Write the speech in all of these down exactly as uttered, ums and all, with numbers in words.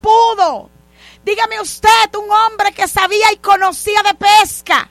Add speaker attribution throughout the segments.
Speaker 1: pudo. Dígame usted, un hombre que sabía y conocía de pesca,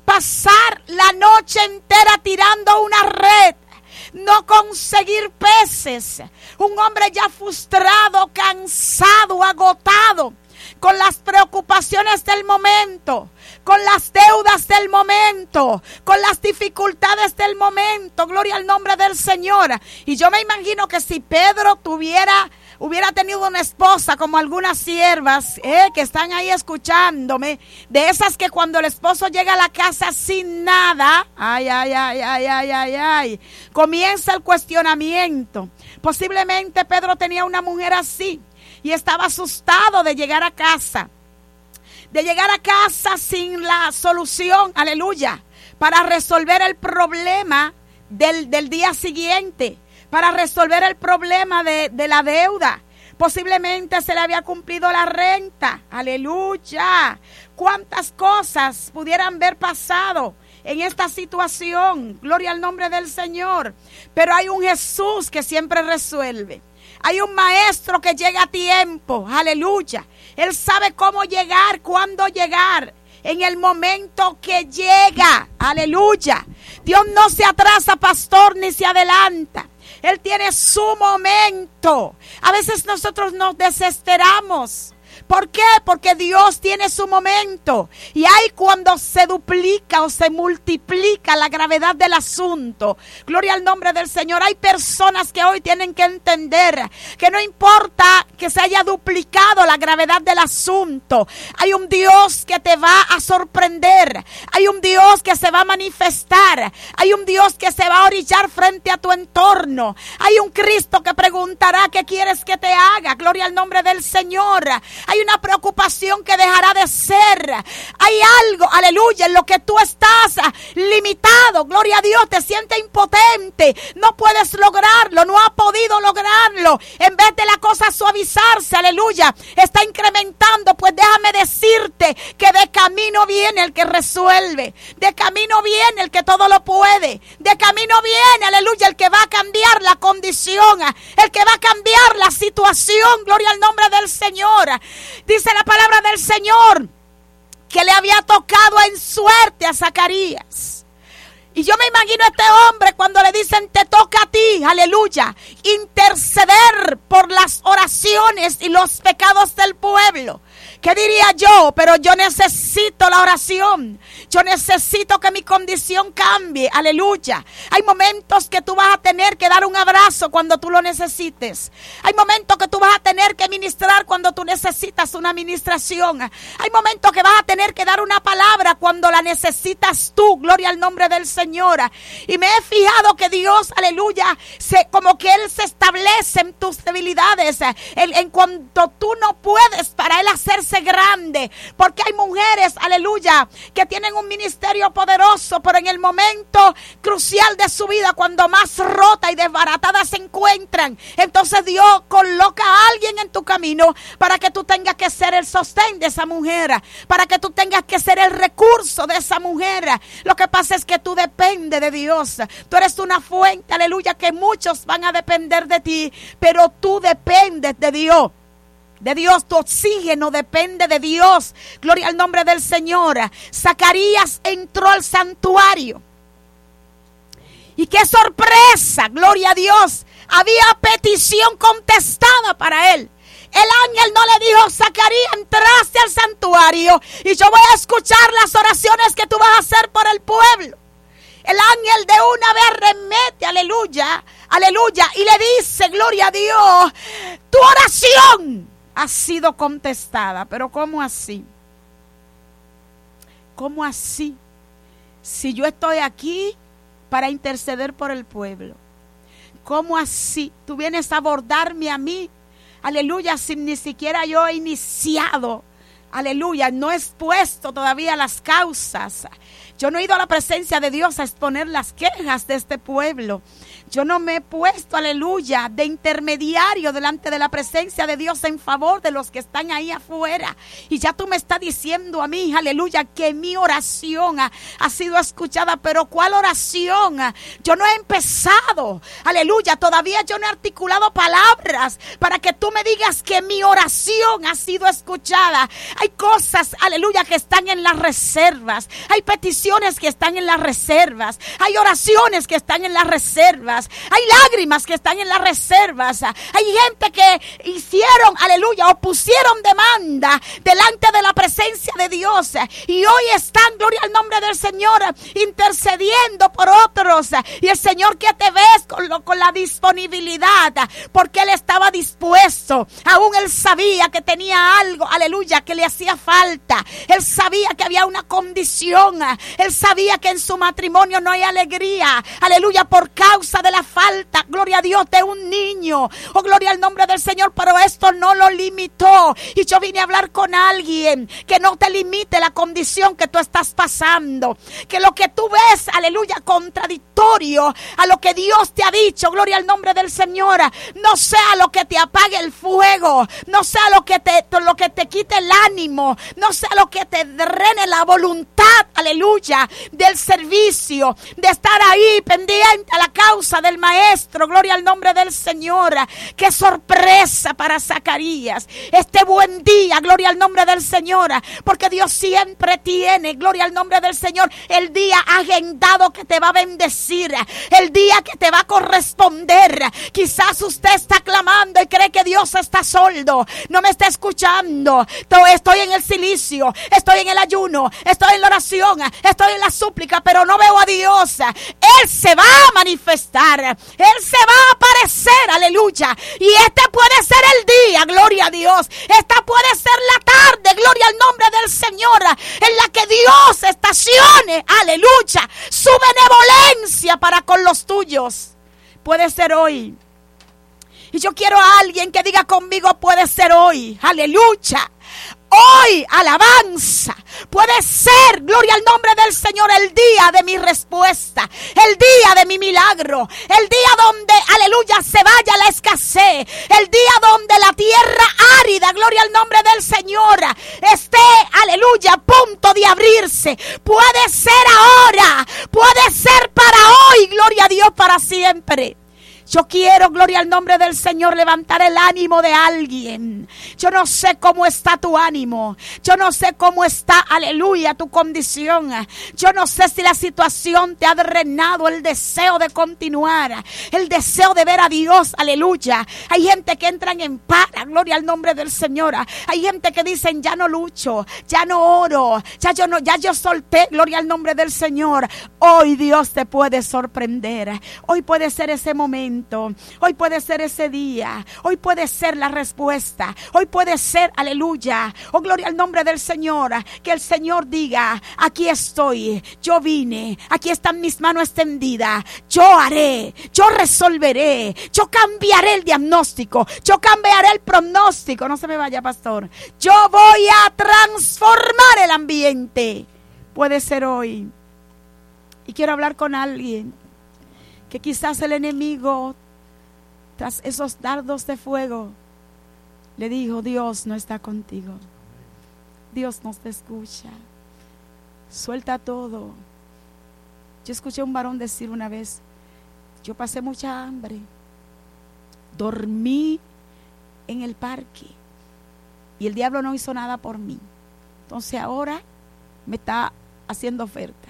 Speaker 1: pasar la noche entera tirando una red, no conseguir peces. Un hombre ya frustrado, cansado, agotado, con las preocupaciones del momento, con las deudas del momento, con las dificultades del momento. Gloria al nombre del Señor. Y yo me imagino que si Pedro tuviera, hubiera tenido una esposa como algunas siervas eh, que están ahí escuchándome, de esas que cuando el esposo llega a la casa sin nada, ay, ay, ay, ay, ay, ay, ay, comienza el cuestionamiento. Posiblemente Pedro tenía una mujer así y estaba asustado de llegar a casa. De llegar a casa sin la solución, aleluya, para resolver el problema del, del día siguiente, para resolver el problema de, de la deuda. Posiblemente se le había cumplido la renta, aleluya. ¿Cuántas cosas pudieran haber pasado en esta situación? Gloria al nombre del Señor. Pero hay un Jesús que siempre resuelve. Hay un maestro que llega a tiempo, aleluya. Él sabe cómo llegar, cuándo llegar, en el momento que llega, aleluya. Dios no se atrasa, pastor, ni se adelanta. Él tiene su momento. A veces nosotros nos desesperamos. ¿Por qué? Porque Dios tiene su momento. Y ahí cuando se duplica o se multiplica la gravedad del asunto. Gloria al nombre del Señor. Hay personas que hoy tienen que entender que no importa que se haya duplicado la gravedad del asunto. Hay un Dios que te va a sorprender. Hay un Dios que se va a manifestar. Hay un Dios que se va a orillar frente a tu entorno. Hay un Cristo que preguntará qué quieres que te haga. Gloria al nombre del Señor. Hay una preocupación que dejará de ser. Hay algo, aleluya, en lo que tú estás limitado. Gloria a Dios, te sientes impotente. No puedes lograrlo, no has podido lograrlo. En vez de la cosa suavizarse, aleluya, está incrementando. Pues déjame decirte que de camino viene el que resuelve. De camino viene el que todo lo puede. De camino viene, aleluya, el que va a cambiar la condición. El que va a cambiar la situación. Gloria al nombre del Señor. Dice la palabra del Señor que le había tocado en suerte a Zacarías. Y yo me imagino a este hombre cuando le dicen te toca a ti, aleluya, interceder por las oraciones y los pecados del pueblo. ¿Qué diría yo? Pero yo necesito la oración. Yo necesito que mi condición cambie. Aleluya. Hay momentos que tú vas a tener que dar un abrazo cuando tú lo necesites. Hay momentos que tú vas a tener que ministrar cuando tú necesitas una ministración. Hay momentos que vas a tener que dar una palabra cuando la necesitas tú. Gloria al nombre del Señor. Y me he fijado que Dios, aleluya, se, como que Él se establece en tus debilidades. En, en cuanto tú no puedes para Él hacerse grande, porque hay mujeres, aleluya, que tienen un ministerio poderoso, pero en el momento crucial de su vida, cuando más rota y desbaratada se encuentran, entonces Dios coloca a alguien en tu camino para que tú tengas que ser el sostén de esa mujer, para que tú tengas que ser el recurso de esa mujer. Lo que pasa es que tú dependes de Dios. Tú eres una fuente, aleluya, que muchos van a depender de ti, pero tú dependes de Dios. De Dios, tu oxígeno depende de Dios. Gloria al nombre del Señor. Zacarías entró al santuario. Y qué sorpresa, gloria a Dios. Había petición contestada para él. El ángel no le dijo, Zacarías, entraste al santuario y yo voy a escuchar las oraciones que tú vas a hacer por el pueblo. El ángel de una vez remete, aleluya, aleluya, y le dice, gloria a Dios, tu oración ha sido contestada. Pero ¿cómo así? ¿Cómo así? Si yo estoy aquí para interceder por el pueblo. ¿Cómo así? Tú vienes a abordarme a mí, aleluya, sin ni siquiera yo he iniciado, aleluya, no he expuesto todavía las causas. Yo no he ido a la presencia de Dios a exponer las quejas de este pueblo. Yo no me he puesto, aleluya, de intermediario delante de la presencia de Dios en favor de los que están ahí afuera. Y ya tú me estás diciendo a mí, aleluya, que mi oración ha, ha sido escuchada. Pero ¿cuál oración? Yo no he empezado, aleluya, todavía yo no he articulado palabras para que tú me digas que mi oración ha sido escuchada. Hay cosas, aleluya, que están en las reservas. Hay peticiones que están en las reservas. Hay oraciones que están en las reservas. Hay lágrimas que están en las reservas. Hay gente que hicieron, aleluya, o pusieron demanda delante de la presencia de Dios. Y hoy están, gloria al nombre del Señor, intercediendo por otros. Y el Señor que te ves con, lo, con la disponibilidad, porque Él estaba dispuesto. Aún Él sabía que tenía algo, aleluya, que le hacía falta. Él sabía que había una condición. Él sabía que en su matrimonio no hay alegría, aleluya, por causa de la falta, gloria a Dios, de un niño. Oh, gloria al nombre del Señor. Pero esto no lo limitó. Y yo vine a hablar con alguien que no te limite la condición que tú estás pasando. Que lo que tú ves, aleluya, contradictorio a lo que Dios te ha dicho, gloria al nombre del Señor, no sea lo que te apague el fuego, no sea lo que te, lo que te quite el ánimo, no sea lo que te drene la voluntad, aleluya, del servicio, de estar ahí pendiente a la causa del maestro, gloria al nombre del Señor. Qué sorpresa para Zacarías este buen día, gloria al nombre del Señor, porque Dios siempre tiene, gloria al nombre del Señor, el día agendado que te va a bendecir, el día que te va a corresponder. Quizás usted está clamando y cree que Dios está sordo, no me está escuchando. Estoy en el silicio, estoy en el ayuno, estoy en la oración, estoy en la súplica, pero no veo a Dios. Él se va a manifestar, Él se va a aparecer, aleluya. Y este puede ser el día, gloria a Dios. Esta puede ser la tarde, gloria al nombre del Señor, en la que Dios estacione, aleluya, su benevolencia para con los tuyos. Puede ser hoy. Y yo quiero a alguien que diga conmigo, puede ser hoy, aleluya. Hoy, alabanza, puede ser, gloria al nombre del Señor, el día de mi respuesta, el día de mi milagro, el día donde, aleluya, se vaya la escasez, el día donde la tierra árida, gloria al nombre del Señor, esté, aleluya, a punto de abrirse. Puede ser ahora, puede ser para hoy, gloria a Dios, para siempre. Yo quiero, gloria al nombre del Señor, levantar el ánimo de alguien. Yo no sé cómo está tu ánimo. Yo no sé cómo está, aleluya, tu condición. Yo no sé si la situación te ha drenado el deseo de continuar, el deseo de ver a Dios, aleluya. Hay gente que entran en para, gloria al nombre del Señor. Hay gente que dicen, ya no lucho, ya no oro, ya yo no, ya yo solté, gloria al nombre del Señor. Hoy Dios te puede sorprender. Hoy puede ser ese momento. Hoy puede ser ese día. Hoy puede ser la respuesta. Hoy puede ser, aleluya, oh gloria al nombre del Señor, que el Señor diga, aquí estoy, yo vine, aquí están mis manos extendidas, yo haré, yo resolveré, yo cambiaré el diagnóstico, yo cambiaré el pronóstico. No se me vaya, pastor. Yo voy a transformar el ambiente. Puede ser hoy. Y quiero hablar con alguien que quizás el enemigo, tras esos dardos de fuego, le dijo, Dios no está contigo. Dios no te escucha. Suelta todo. Yo escuché a un varón decir una vez, yo pasé mucha hambre, dormí en el parque y el diablo no hizo nada por mí. Entonces ahora me está haciendo oferta.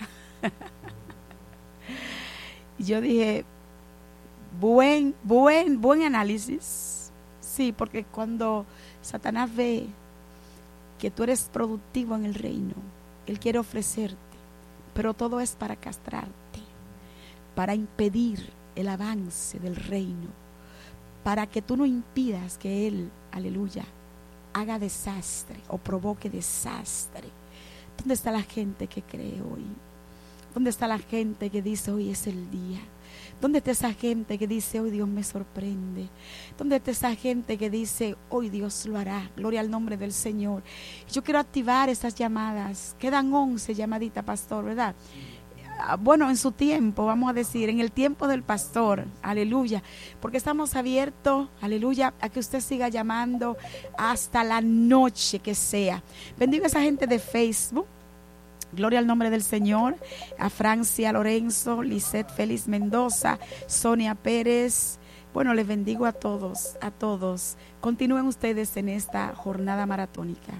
Speaker 1: Y yo dije, buen, buen, buen análisis. Sí, porque cuando Satanás ve que tú eres productivo en el reino, él quiere ofrecerte, pero todo es para castrarte, para impedir el avance del reino, para que tú no impidas que él, aleluya, haga desastre o provoque desastre. ¿Dónde está la gente que cree hoy? ¿Dónde está la gente que dice hoy es el día? ¿Dónde está esa gente que dice hoy Dios me sorprende? ¿Dónde está esa gente que dice hoy Dios lo hará? Gloria al nombre del Señor. Yo quiero activar esas llamadas. Quedan once llamaditas, pastor, ¿verdad? bueno, en su tiempo, vamos a decir, en el tiempo del pastor, aleluya, porque estamos abiertos, aleluya, a que usted siga llamando hasta la noche que sea. Bendigo a esa gente de Facebook, gloria al nombre del Señor, a Francia Lorenzo, Lisette Félix Mendoza, Sonia Pérez. Bueno, les bendigo a todos, a todos. Continúen ustedes en esta jornada maratónica.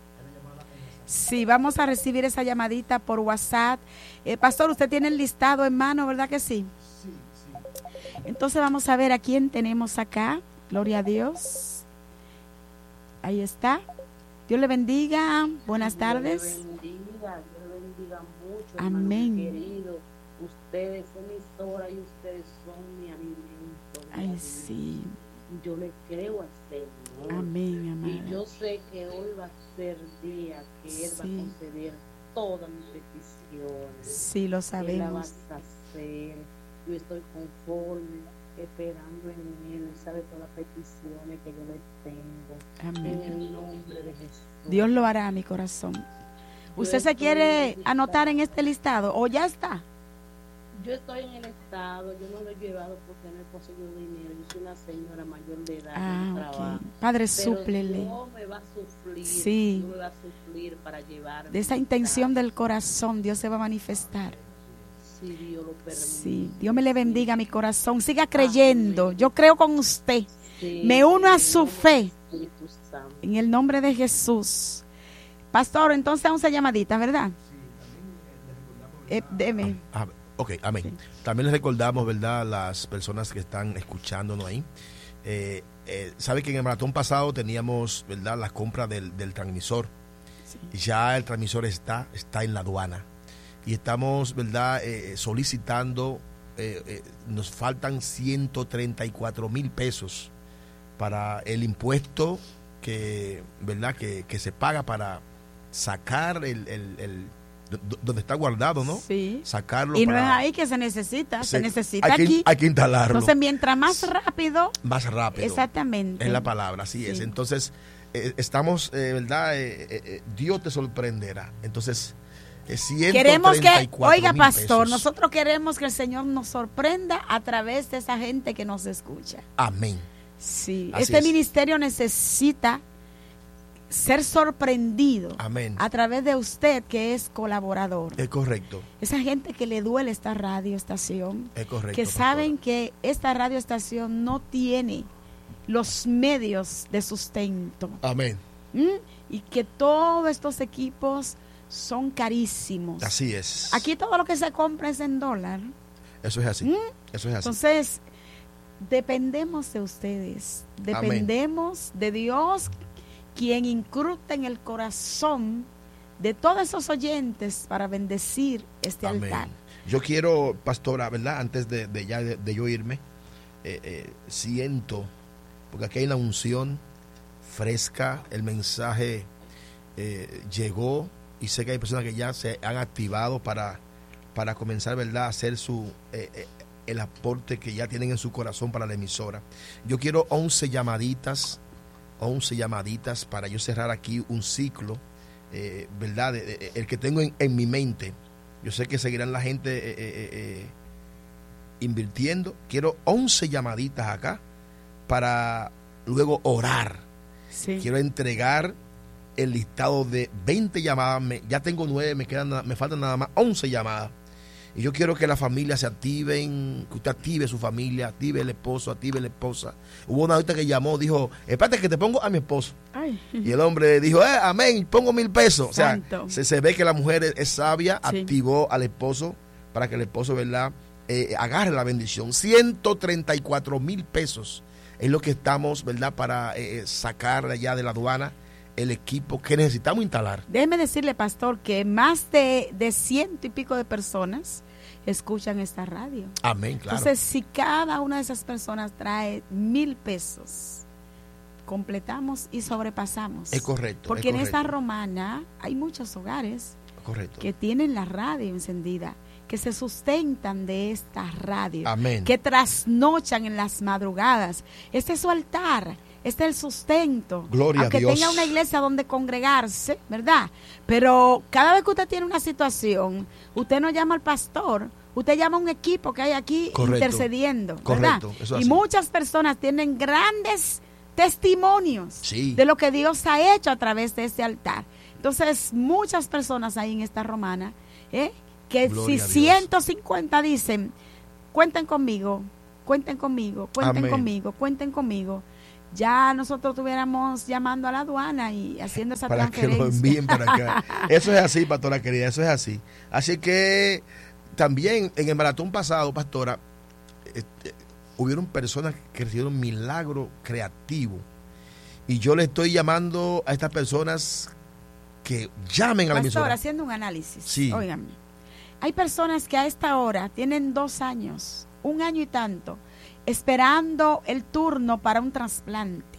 Speaker 1: Sí, vamos a recibir esa llamadita por WhatsApp. Eh, pastor, usted tiene el listado en mano, ¿verdad que sí?
Speaker 2: Sí, sí.
Speaker 1: Entonces vamos a ver a quién tenemos acá. Gloria a Dios. Ahí está. Dios le bendiga. Buenas tardes.
Speaker 3: Dios le bendiga, Dios le bendiga mucho.
Speaker 1: Amén.
Speaker 3: Querido, ustedes son emisora y ustedes son mi alimento.
Speaker 1: Ay, alimento. Sí.
Speaker 3: Yo le creo al Señor.
Speaker 1: Amén, amén.
Speaker 3: Y yo sé que hoy va a ser día que Él
Speaker 1: sí.
Speaker 3: va a conceder todas mis peticiones.
Speaker 1: Sí, lo sabemos.
Speaker 3: Él la va a hacer. Yo estoy conforme, esperando en Él. Él sabe todas las peticiones que yo le tengo.
Speaker 1: Amén.
Speaker 3: En el nombre de Jesús.
Speaker 1: Dios lo hará, mi corazón. ¿Usted se quiere anotar en este listado o ya está?
Speaker 3: Yo estoy en el estado, yo no lo he llevado porque no he conseguido dinero. Yo soy una señora mayor de edad,
Speaker 1: ah,
Speaker 3: en
Speaker 1: okay.
Speaker 3: trabajo.
Speaker 1: Padre,
Speaker 3: Pero
Speaker 1: súplele.
Speaker 3: Dios me va a suplir,
Speaker 1: sí.
Speaker 3: Dios me va a suplir para llevar.
Speaker 1: De esa intención del corazón, Dios se va a manifestar.
Speaker 3: Si Dios lo permite.
Speaker 1: Sí, Dios me le bendiga mi corazón. Siga creyendo. Amén. Yo creo con usted.
Speaker 3: Sí,
Speaker 1: me uno a su fe.
Speaker 3: Santo.
Speaker 1: En el nombre de Jesús. Pastor, entonces once llamaditas, ¿verdad? Sí, eh, deme.
Speaker 2: Ah, ah, ok, amén. Sí. También les recordamos, ¿verdad?, las personas que están escuchándonos ahí. Eh, eh, sabe que en el maratón pasado teníamos, ¿verdad?, la compra del, del transmisor. Sí. Ya el transmisor está, está en la aduana. Y estamos, ¿verdad?, eh, solicitando, eh, eh, nos faltan ciento treinta y cuatro mil pesos para el impuesto que, ¿verdad?, que, que se paga para sacar el, el, el donde está guardado, ¿no?
Speaker 1: Sí.
Speaker 2: Sacarlo.
Speaker 1: Y no
Speaker 2: para,
Speaker 1: es ahí que se necesita, se, se necesita
Speaker 2: hay que,
Speaker 1: aquí.
Speaker 2: Hay que instalarlo.
Speaker 1: Entonces, mientras más rápido.
Speaker 2: Más rápido.
Speaker 1: Exactamente.
Speaker 2: Es la palabra, así sí. es. Entonces, eh, estamos, eh, ¿verdad? Eh, eh, Dios te sorprenderá. Entonces, eh,
Speaker 1: queremos que, oiga, pastor,
Speaker 2: pesos.
Speaker 1: Nosotros queremos que el Señor nos sorprenda a través de esa gente que nos escucha.
Speaker 2: Amén.
Speaker 1: Sí,
Speaker 2: así
Speaker 1: este
Speaker 2: es.
Speaker 1: ministerio necesita ser sorprendido.
Speaker 2: Amén.
Speaker 1: A través de usted que es colaborador.
Speaker 2: Es correcto.
Speaker 1: Esa gente que le duele esta radioestación.
Speaker 2: Es correcto.
Speaker 1: Que
Speaker 2: pastor.
Speaker 1: saben que esta radioestación no tiene los medios de sustento.
Speaker 2: Amén.
Speaker 1: ¿Mm? Y que todos estos equipos son carísimos.
Speaker 2: Así es.
Speaker 1: Aquí todo lo que se compra es en dólar.
Speaker 2: Eso es así.
Speaker 1: ¿Mm?
Speaker 2: Eso es así.
Speaker 1: Entonces, dependemos de ustedes. Dependemos Amén. de Dios, quien incrusta en el corazón de todos esos oyentes para bendecir este
Speaker 2: Amén.
Speaker 1: altar.
Speaker 2: Yo quiero, pastora, ¿verdad? Antes de, de ya de, de yo irme, eh, eh, siento, porque aquí hay una unción fresca, el mensaje eh, llegó y sé que hay personas que ya se han activado para, para comenzar, ¿verdad?, a hacer su eh, eh, el aporte que ya tienen en su corazón para la emisora. Yo quiero once llamaditas. once llamaditas para yo cerrar aquí un ciclo, eh, ¿verdad? De, de, el que tengo en, en mi mente. Yo sé que seguirán la gente eh, eh, eh, invirtiendo. Quiero once llamaditas acá para luego orar.
Speaker 1: Sí. Quiero
Speaker 2: entregar el listado de veinte llamadas. Me, ya tengo nueve, me, quedan, me faltan nada más once llamadas. Y yo quiero que la familia se activen, que usted active su familia, active el esposo, active la esposa. Hubo una ahorita que llamó, dijo, espérate que te pongo a mi esposo.
Speaker 1: Ay.
Speaker 2: Y el hombre dijo, eh, amén, pongo mil pesos.
Speaker 1: Santo.
Speaker 2: O sea, se, se ve que la mujer es, es sabia,
Speaker 1: sí.
Speaker 2: activó al esposo para que el esposo, ¿verdad?, eh, agarre la bendición. ciento treinta y cuatro mil pesos es lo que estamos, ¿verdad?, para eh, sacar allá de la aduana el equipo que necesitamos instalar.
Speaker 1: Déjeme decirle, pastor, que más de, de ciento y pico de personas escuchan esta radio.
Speaker 2: Amén, claro.
Speaker 1: Entonces, si cada una de esas personas trae mil pesos, completamos y sobrepasamos.
Speaker 2: Es correcto.
Speaker 1: Porque
Speaker 2: es
Speaker 1: en
Speaker 2: correcto.
Speaker 1: esta romana hay muchos hogares
Speaker 2: correcto.
Speaker 1: que tienen la radio encendida, que se sustentan de esta radio,
Speaker 2: Amén.
Speaker 1: que trasnochan en las madrugadas. Este es su altar. Este es el sustento.
Speaker 2: Gloria
Speaker 1: Aunque
Speaker 2: a Dios.
Speaker 1: tenga una iglesia donde congregarse, ¿verdad? Pero cada vez que usted tiene una situación, usted no llama al pastor, usted llama a un equipo que hay aquí
Speaker 2: Correcto.
Speaker 1: intercediendo, ¿verdad?
Speaker 2: Correcto, eso es
Speaker 1: y
Speaker 2: así.
Speaker 1: muchas personas tienen grandes testimonios
Speaker 2: Sí.
Speaker 1: de lo que Dios ha hecho a través de este altar. Entonces, muchas personas ahí en esta romana, ¿eh? que
Speaker 2: Gloria
Speaker 1: si
Speaker 2: a Dios.
Speaker 1: ciento cincuenta dicen, cuenten conmigo, cuenten conmigo, cuenten
Speaker 2: Amén.
Speaker 1: conmigo, cuenten conmigo, ya nosotros estuviéramos llamando a la aduana y haciendo esa
Speaker 2: Para que
Speaker 1: transferencia.
Speaker 2: lo envíen para acá. Eso es así, pastora querida, eso es así. Así que también en el maratón pasado, pastora, este, hubieron personas que recibieron milagro creativo. Y yo le estoy llamando a estas personas que llamen a la
Speaker 1: Pastor,
Speaker 2: emisora.
Speaker 1: haciendo un análisis,
Speaker 2: Sí.
Speaker 1: óigame, hay personas que a esta hora tienen dos años, un año y tanto, esperando el turno para un trasplante.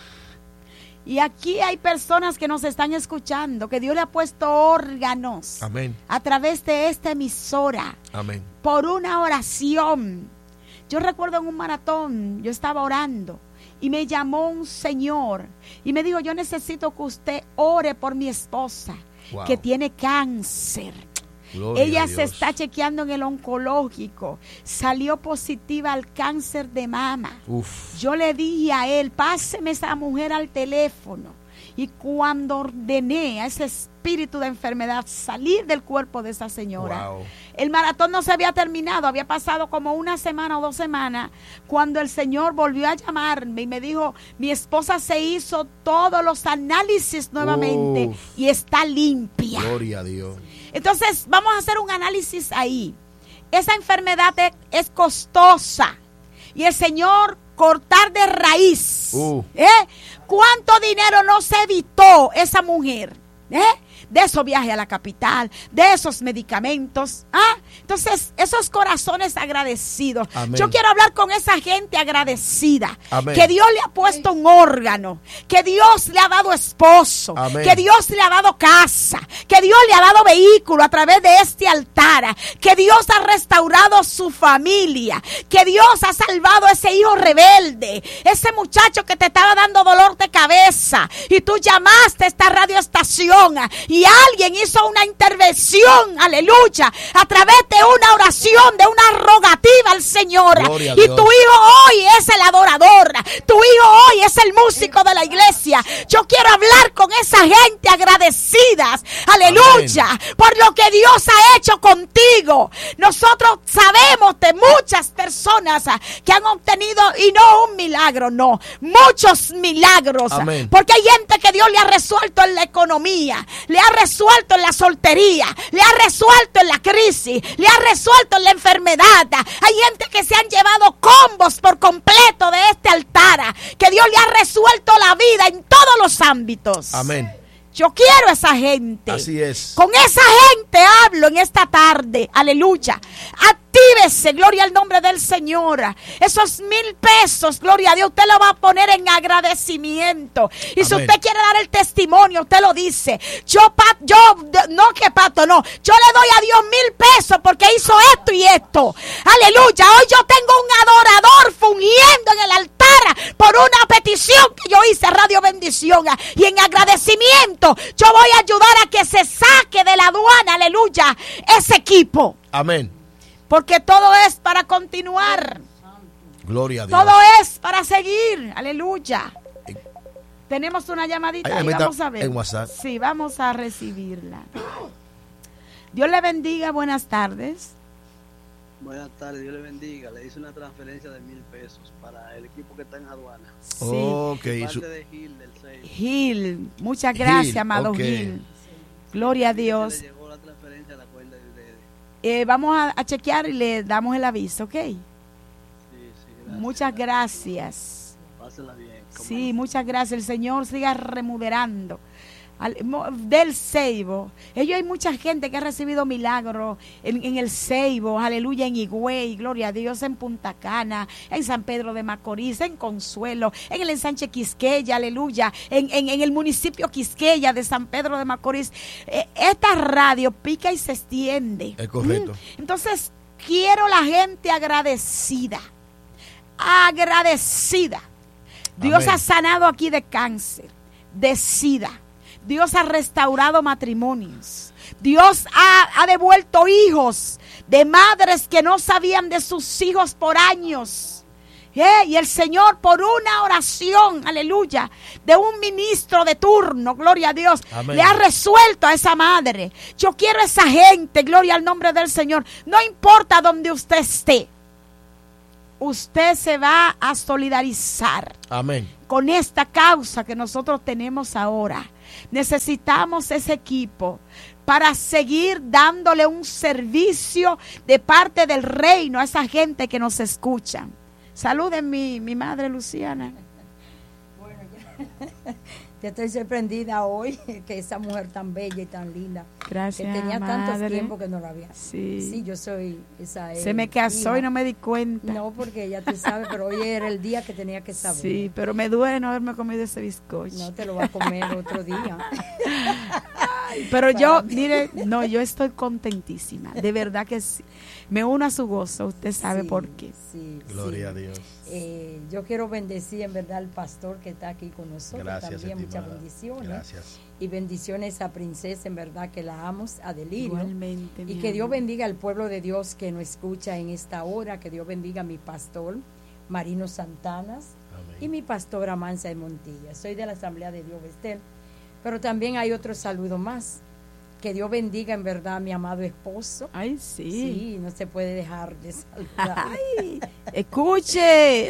Speaker 1: Y aquí hay personas que nos están escuchando, que Dios le ha puesto órganos
Speaker 2: Amén.
Speaker 1: a través de esta emisora,
Speaker 2: Amén.
Speaker 1: por una oración. Yo recuerdo en un maratón, yo estaba orando y me llamó un señor y me dijo, yo necesito que usted ore por mi esposa,
Speaker 2: Wow.
Speaker 1: que tiene cáncer.
Speaker 2: Gloria
Speaker 1: Ella
Speaker 2: a
Speaker 1: se
Speaker 2: Dios.
Speaker 1: está chequeando en el oncológico, salió positiva al cáncer de mama.
Speaker 2: Uf.
Speaker 1: Yo le dije a él, páseme esa mujer al teléfono. Y cuando ordené a ese espíritu de enfermedad salir del cuerpo de esa señora,
Speaker 2: Wow.
Speaker 1: el maratón no se había terminado, había pasado como una semana o dos semanas, cuando el Señor volvió a llamarme y me dijo, mi esposa se hizo todos los análisis nuevamente
Speaker 2: Uf.
Speaker 1: y está limpia.
Speaker 2: Gloria a Dios.
Speaker 1: Entonces, vamos a hacer un análisis ahí. Esa enfermedad es, es costosa. Y el Señor cortar de raíz.
Speaker 2: Uh.
Speaker 1: ¿Eh? ¿Cuánto dinero no se evitó esa mujer? ¿Eh? De esos viajes a la capital, de esos medicamentos. ¿Ah? Entonces, esos corazones agradecidos.
Speaker 2: Amén.
Speaker 1: Yo quiero hablar con esa gente agradecida.
Speaker 2: Amén.
Speaker 1: Que Dios le ha puesto un órgano. Que Dios le ha dado esposo.
Speaker 2: Amén.
Speaker 1: Que Dios le ha dado casa. Que Dios le ha dado vehículo a través de este altar. Que Dios ha restaurado su familia. Que Dios ha salvado a ese hijo rebelde. Ese muchacho que te estaba dando dolor de cabeza. Y tú llamaste a esta radioestación. Y alguien hizo una intervención, aleluya, a través de una oración, de una rogativa al Señor.
Speaker 2: Gloria a
Speaker 1: Y
Speaker 2: Dios.
Speaker 1: tu hijo hoy es el adorador. Tu hijo hoy es el músico de la iglesia. Yo quiero hablar con esa gente agradecidas, aleluya,
Speaker 2: Amén.
Speaker 1: por lo que Dios ha hecho contigo. Nosotros sabemos de muchas personas ah, que han obtenido, y no un milagro, no, muchos milagros. ah,
Speaker 2: Amén.
Speaker 1: Porque hay gente que Dios le ha resuelto en la economía, le ha resuelto en la soltería, le ha resuelto en la crisis, le ha resuelto en la enfermedad. Hay gente que se han llevado combos por completo de este altar, que Dios le ha resuelto la vida en todos los ámbitos.
Speaker 2: Amén.
Speaker 1: Yo quiero a esa gente.
Speaker 2: Así es.
Speaker 1: Con esa gente hablo en esta tarde. Aleluya. Actívese, gloria al nombre del Señor. Esos mil pesos, gloria a Dios, usted lo va a poner en agradecimiento. Y si
Speaker 2: Amén.
Speaker 1: usted quiere dar el testimonio, usted lo dice. Yo, pa- yo, no que pato, no. Yo le doy a Dios mil pesos porque hizo esto y esto. Aleluya. Hoy yo tengo un adorador fungiendo en el altar por una petición que yo hice a Radio Bendición. Y en agradecimiento, yo voy a ayudar a que se saque de la aduana, aleluya, ese equipo.
Speaker 2: Amén.
Speaker 1: Porque todo es para continuar.
Speaker 2: Gloria a Dios.
Speaker 1: Todo es para seguir. Aleluya.
Speaker 2: Eh,
Speaker 1: Tenemos una llamadita
Speaker 2: Hay
Speaker 1: ahí,
Speaker 2: llamada
Speaker 1: vamos a ver.
Speaker 2: en WhatsApp.
Speaker 1: Sí, vamos a recibirla. Dios le bendiga, buenas tardes.
Speaker 4: Buenas tardes, Dios le bendiga. Le hice una transferencia de mil pesos para el equipo que está en aduana.
Speaker 1: Sí.
Speaker 2: Ok.
Speaker 4: De
Speaker 2: su-
Speaker 4: parte de Gil del seis.
Speaker 1: Gil, muchas gracias,
Speaker 2: Gil,
Speaker 1: amado
Speaker 2: ok.
Speaker 1: Gil. Gloria a Dios.
Speaker 4: Le llegó la transferencia a la cuenta de ustedes.
Speaker 1: Eh, vamos a, a chequear y le damos el aviso, ¿ok?
Speaker 4: Sí, sí, gracias.
Speaker 1: Muchas gracias.
Speaker 4: Pásela bien. ¿cómo
Speaker 1: Sí,
Speaker 4: no?
Speaker 1: muchas gracias. El Señor siga remunerando. Al- mo- del Ceibo. Ellos hay mucha gente que ha recibido milagros en, en el Ceibo, aleluya, en Higüey, gloria a Dios, en Punta Cana, en San Pedro de Macorís, en Consuelo, en el ensanche Quisqueya, aleluya, en, en, en el municipio Quisqueya de San Pedro de Macorís. Eh, esta radio pica y se extiende.
Speaker 2: Es correcto.
Speaker 1: Mm. Entonces, quiero la gente agradecida, agradecida. Dios
Speaker 2: Amén.
Speaker 1: ha sanado aquí de cáncer, de sida. Dios ha restaurado matrimonios. Dios ha, ha devuelto hijos de madres que no sabían de sus hijos por años. Eh, y el Señor, por una oración, aleluya, de un ministro de turno, gloria a Dios,
Speaker 2: Amén.
Speaker 1: le ha resuelto a esa madre. Yo quiero a esa gente, gloria al nombre del Señor. No importa donde usted esté, usted se va a solidarizar
Speaker 2: Amén.
Speaker 1: con esta causa que nosotros tenemos ahora. Necesitamos ese equipo para seguir dándole un servicio de parte del reino a esa gente que nos escucha. Saluden mi, mi madre Luciana.
Speaker 5: Bueno, yo, yo estoy sorprendida hoy que esa mujer tan bella y tan linda,
Speaker 1: Gracias,
Speaker 5: que tenía
Speaker 1: madre.
Speaker 5: tantos tiempos que no la había.
Speaker 1: Sí.
Speaker 5: Sí, yo soy esa.
Speaker 1: Se
Speaker 5: eh,
Speaker 1: me casó
Speaker 5: hija.
Speaker 1: y no me di cuenta.
Speaker 5: No, porque ya tú sabes, pero hoy era el día que tenía que saber.
Speaker 1: Sí, pero me duele no haberme comido ese bizcocho.
Speaker 5: No te lo va a comer otro día.
Speaker 1: Pero yo, mire, no, yo estoy contentísima. De verdad que sí. Me uno a su gozo, usted sabe
Speaker 5: Sí,
Speaker 1: por qué.
Speaker 5: Sí,
Speaker 2: Gloria
Speaker 5: sí.
Speaker 2: a Dios.
Speaker 5: Eh, yo quiero bendecir en verdad al pastor que está aquí con nosotros.
Speaker 2: Gracias,
Speaker 5: también muchas
Speaker 2: estimada.
Speaker 5: bendiciones.
Speaker 2: Gracias.
Speaker 5: Y bendiciones a Princesa, en verdad que la amo, a Delirio.
Speaker 1: Igualmente.
Speaker 5: Y
Speaker 1: mi
Speaker 5: que Dios
Speaker 1: amor.
Speaker 5: bendiga al pueblo de Dios que nos escucha en esta hora, que Dios bendiga a mi pastor Marino Santanas
Speaker 2: Amén.
Speaker 5: y mi pastora Mansa de Montilla. Soy de la Asamblea de Dios Bestel, pero también hay otro saludo más. Que Dios bendiga en verdad a mi amado esposo.
Speaker 1: Ay, sí.
Speaker 5: Sí, no se puede dejar de saludar.
Speaker 1: Ay, escuche.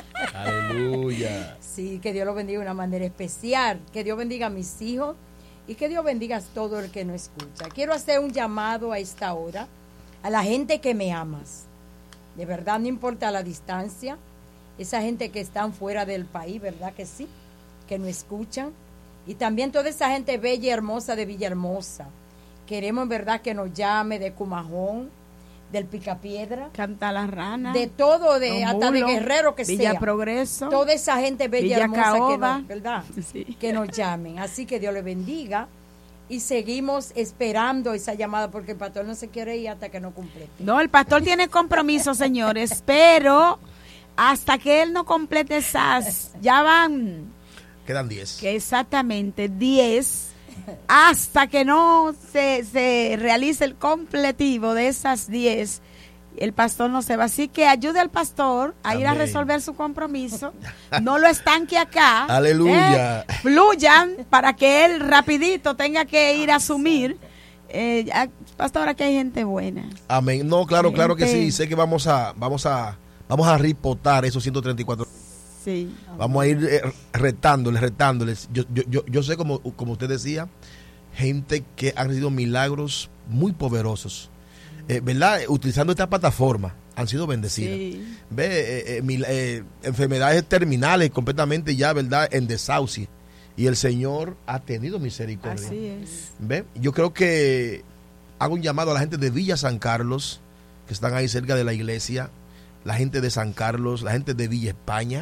Speaker 2: Aleluya.
Speaker 5: Sí, que Dios lo bendiga de una manera especial. Que Dios bendiga a mis hijos y que Dios bendiga a todo el que no escucha. Quiero hacer un llamado a esta hora a la gente que me amas. De verdad, no importa la distancia. Esa gente que están fuera del país, ¿verdad que sí? Que no escuchan. Y también toda esa gente bella y hermosa de Villahermosa. Queremos en verdad que nos llame de Cumajón, del Picapiedra,
Speaker 1: Canta la rana.
Speaker 5: de todo, de
Speaker 1: Los
Speaker 5: hasta de
Speaker 1: Mulos,
Speaker 5: Guerrero que
Speaker 1: Villa
Speaker 5: sea.
Speaker 1: Progreso.
Speaker 5: Toda esa gente bella y
Speaker 1: Villa
Speaker 5: hermosa que
Speaker 1: Caoba.
Speaker 5: nos, ¿verdad?
Speaker 1: Sí.
Speaker 5: Que nos llamen. Así que Dios les bendiga. Y seguimos esperando esa llamada porque el pastor no se quiere ir hasta que no complete.
Speaker 1: No, el pastor tiene compromiso, señores, pero hasta que él no complete esas, ya van,
Speaker 2: Quedan diez.
Speaker 1: que exactamente diez, hasta que no se, se realice el completivo de esas diez, el pastor no se va. Así que ayude al pastor a ir a
Speaker 2: Amén.
Speaker 1: resolver su compromiso. No lo estanque acá.
Speaker 2: Aleluya.
Speaker 1: Eh, fluyan para que él rapidito tenga que ir a asumir. Eh, ya, pastor, aquí hay gente buena.
Speaker 2: Amén. No, claro, claro que
Speaker 1: Gente.
Speaker 2: sí. Sé que vamos a, vamos a, vamos a ripotar esos ciento treinta y cuatro.
Speaker 1: Sí.
Speaker 2: Vamos a ir eh, retándoles, retándoles. Yo, yo, yo, yo sé, como, como usted decía, gente que ha recibido milagros muy poderosos. Eh, ¿Verdad? Utilizando esta plataforma han sido bendecidas.
Speaker 1: Sí.
Speaker 2: Ve, eh, eh, mil- eh, enfermedades terminales completamente ya, ¿verdad? En desahucio. Y el Señor ha tenido misericordia.
Speaker 1: Así es.
Speaker 2: ¿Ve? Yo creo que hago un llamado a la gente de Villa San Carlos, que están ahí cerca de la iglesia, la gente de San Carlos, la gente de Villa España,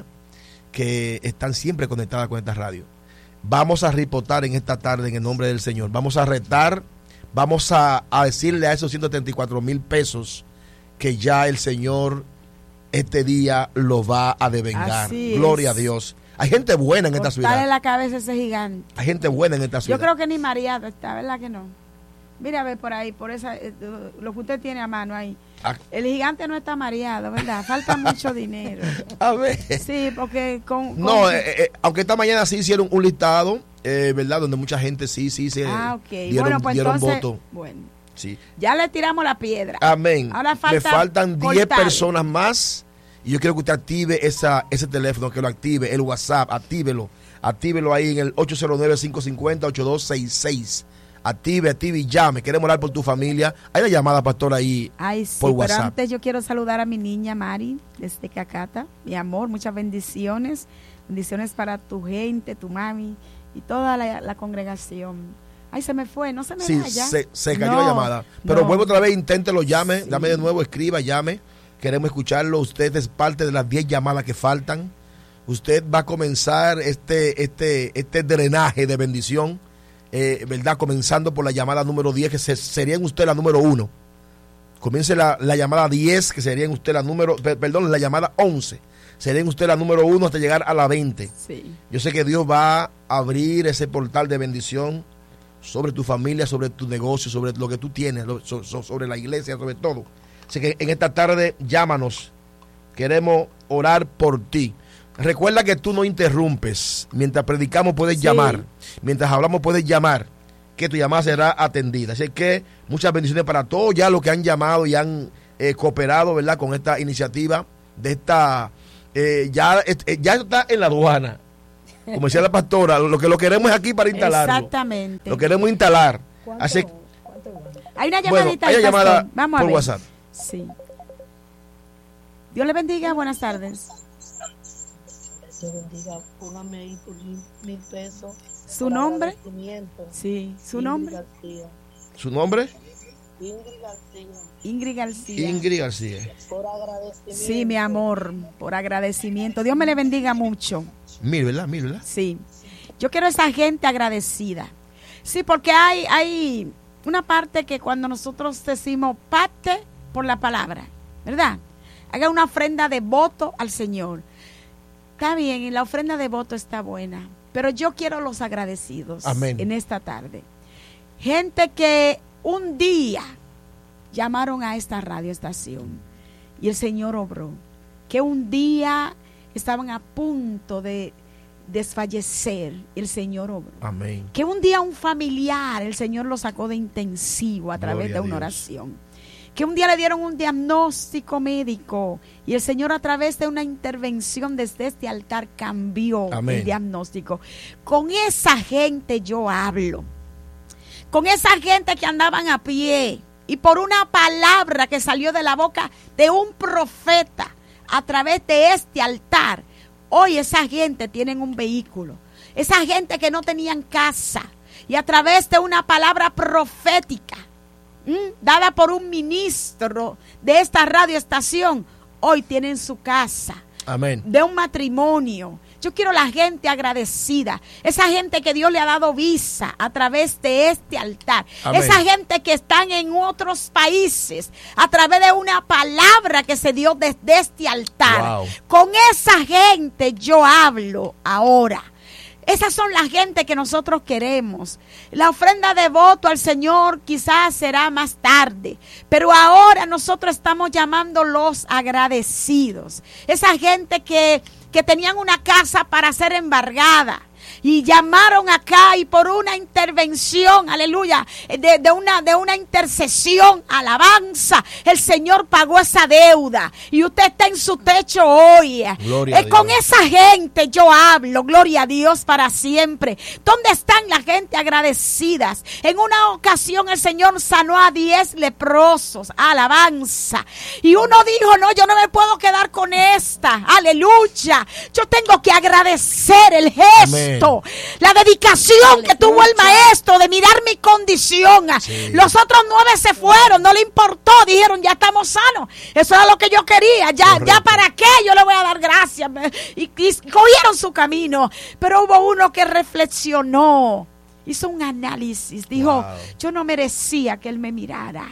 Speaker 2: que están siempre conectadas con esta radio. Vamos a ripotar en esta tarde en el nombre del Señor. Vamos a retar, vamos a, a decirle a esos ciento treinta y cuatro mil pesos que ya el Señor este día lo va a devengar.
Speaker 1: Así es.
Speaker 2: Gloria a Dios. Hay gente buena en esta
Speaker 1: Cortarle
Speaker 2: ciudad.
Speaker 1: la cabeza a ese gigante.
Speaker 2: Hay gente buena en esta ciudad.
Speaker 1: Yo creo que ni mareado está, ¿verdad que no? Mira, a ver por ahí, por esa, eh, lo que usted tiene a mano ahí.
Speaker 2: Ah,
Speaker 1: El gigante no está mareado, ¿verdad? Falta mucho dinero.
Speaker 2: a ver.
Speaker 1: Sí, porque con...
Speaker 2: No,
Speaker 1: con-
Speaker 2: eh, eh, aunque esta mañana sí hicieron un listado, eh, ¿verdad? Donde mucha gente sí, sí se
Speaker 1: ah, ok.
Speaker 2: dieron,
Speaker 1: Bueno, pues
Speaker 2: dieron
Speaker 1: entonces,
Speaker 2: voto.
Speaker 1: bueno,
Speaker 2: Sí.
Speaker 1: ya le tiramos la piedra.
Speaker 2: Amén.
Speaker 1: Ahora
Speaker 2: Me
Speaker 1: falta
Speaker 2: faltan diez
Speaker 1: cortar.
Speaker 2: personas más y yo quiero que usted active esa, ese teléfono, que lo active, el WhatsApp, actívelo. Actívelo ahí en el ocho cero nueve, cinco cinco cero, ocho dos seis seis. Active, active y llame. Queremos hablar por tu familia. Hay una llamada, pastor, ahí.
Speaker 1: Ay, sí,
Speaker 2: por
Speaker 1: pero
Speaker 2: WhatsApp.
Speaker 1: antes yo quiero saludar a mi niña Mari desde Cacata. Mi amor, muchas bendiciones. Bendiciones para tu gente, tu mami y toda la, la congregación. Ay, se me fue, no se me
Speaker 2: Sí,
Speaker 1: vaya.
Speaker 2: se, se cayó
Speaker 1: No,
Speaker 2: la llamada. Pero
Speaker 1: no.
Speaker 2: vuelvo otra vez, inténtelo, llame.
Speaker 1: Sí.
Speaker 2: Dame de nuevo, escriba, llame. Queremos escucharlo. Usted es parte de las diez llamadas que faltan. Usted va a comenzar este, este, este drenaje de bendición, eh, ¿verdad? Comenzando por la llamada número diez, que se, sería en usted la número uno. Comience la, la llamada diez, que sería en usted la número, per- perdón, la llamada once. será usted la número uno hasta llegar a la veinte.
Speaker 1: Sí.
Speaker 2: Yo sé que Dios va a abrir ese portal de bendición sobre tu familia, sobre tu negocio, sobre lo que tú tienes, sobre la iglesia, sobre todo. Así que en esta tarde llámanos, queremos orar por ti. Recuerda que tú no interrumpes, mientras predicamos puedes sí. llamar, mientras hablamos puedes llamar, que tu llamada será atendida. Así que muchas bendiciones para todos ya los que han llamado y han eh, cooperado, ¿verdad?, con esta iniciativa de esta, eh, ya, eh, ya está en la aduana. Como decía la pastora, lo que lo queremos es aquí para instalarlo.
Speaker 1: Exactamente.
Speaker 2: Lo queremos instalar. Así,
Speaker 1: hay una llamadita.
Speaker 2: Bueno, hay llamada
Speaker 1: Vamos a
Speaker 2: por
Speaker 1: ver.
Speaker 2: WhatsApp.
Speaker 1: Sí. Dios le bendiga, buenas tardes.
Speaker 3: Dios bendiga, póngame ahí por mil pesos.
Speaker 1: ¿Su nombre? Sí, su
Speaker 3: Ingrid
Speaker 1: nombre.
Speaker 3: García.
Speaker 2: ¿Su nombre?
Speaker 3: Ingrid García.
Speaker 1: Ingrid García.
Speaker 2: Ingrid García.
Speaker 3: Por agradecimiento.
Speaker 1: Sí, mi amor, por agradecimiento. Dios me le bendiga mucho.
Speaker 2: Mil, ¿verdad? Mil, ¿verdad?
Speaker 1: Sí. Yo quiero esa gente agradecida. Sí, porque hay, hay una parte que cuando nosotros decimos parte por la palabra, ¿verdad? Haga una ofrenda de voto al Señor. Está bien, y la ofrenda de voto está buena, pero yo quiero los agradecidos.
Speaker 2: Amén.
Speaker 1: En esta tarde. Gente que un día llamaron a esta radioestación y el Señor obró. Que un día estaban a punto de desfallecer, el Señor obró.
Speaker 2: Amén.
Speaker 1: Que un día un familiar, el Señor lo sacó de intensivo a través
Speaker 2: Gloria
Speaker 1: de
Speaker 2: a
Speaker 1: una
Speaker 2: Dios.
Speaker 1: oración. Que un día le dieron un diagnóstico médico y el Señor a través de una intervención desde este altar cambió
Speaker 2: Amén.
Speaker 1: el diagnóstico. Con esa gente yo hablo. Con esa gente que andaban a pie y por una palabra que salió de la boca de un profeta a través de este altar, hoy esa gente tienen un vehículo. Esa gente que no tenían casa y a través de una palabra profética ¿Mm? dada por un ministro de esta radioestación, hoy tienen su casa.
Speaker 2: Amén.
Speaker 1: De un matrimonio. Yo quiero la gente agradecida, esa gente que Dios le ha dado visa a través de este altar,
Speaker 2: Amén.
Speaker 1: Esa gente que están en otros países a través de una palabra que se dio desde este altar.
Speaker 2: Wow.
Speaker 1: Con esa gente yo hablo ahora. Esas son las gente que nosotros queremos. La ofrenda de voto al Señor quizás será más tarde, pero ahora nosotros estamos llamando los agradecidos. Esa gente que, que tenían una casa para ser embargada y llamaron acá y por una intervención, aleluya, de, de, una, de una intercesión, alabanza, el Señor pagó esa deuda y usted está en su techo hoy.
Speaker 2: Gloria
Speaker 1: eh, con
Speaker 2: a Dios.
Speaker 1: esa gente yo hablo, gloria a Dios para siempre. ¿Dónde están la gente agradecidas? En una ocasión el Señor sanó a diez leprosos, alabanza, y uno dijo, no, yo no me puedo quedar con esta, aleluya, yo tengo que agradecer el gesto.
Speaker 2: Amén.
Speaker 1: La dedicación que tuvo el maestro de mirar mi condición.
Speaker 2: Sí.
Speaker 1: Los otros nueve se fueron, no le importó, dijeron ya estamos sanos. Eso era lo que yo quería, ya,
Speaker 2: Correcto.
Speaker 1: ya para qué yo le voy a dar gracias. Y, y cogieron su camino, pero hubo uno que reflexionó, hizo un análisis, dijo,
Speaker 2: Wow.
Speaker 1: yo no merecía que él me mirara,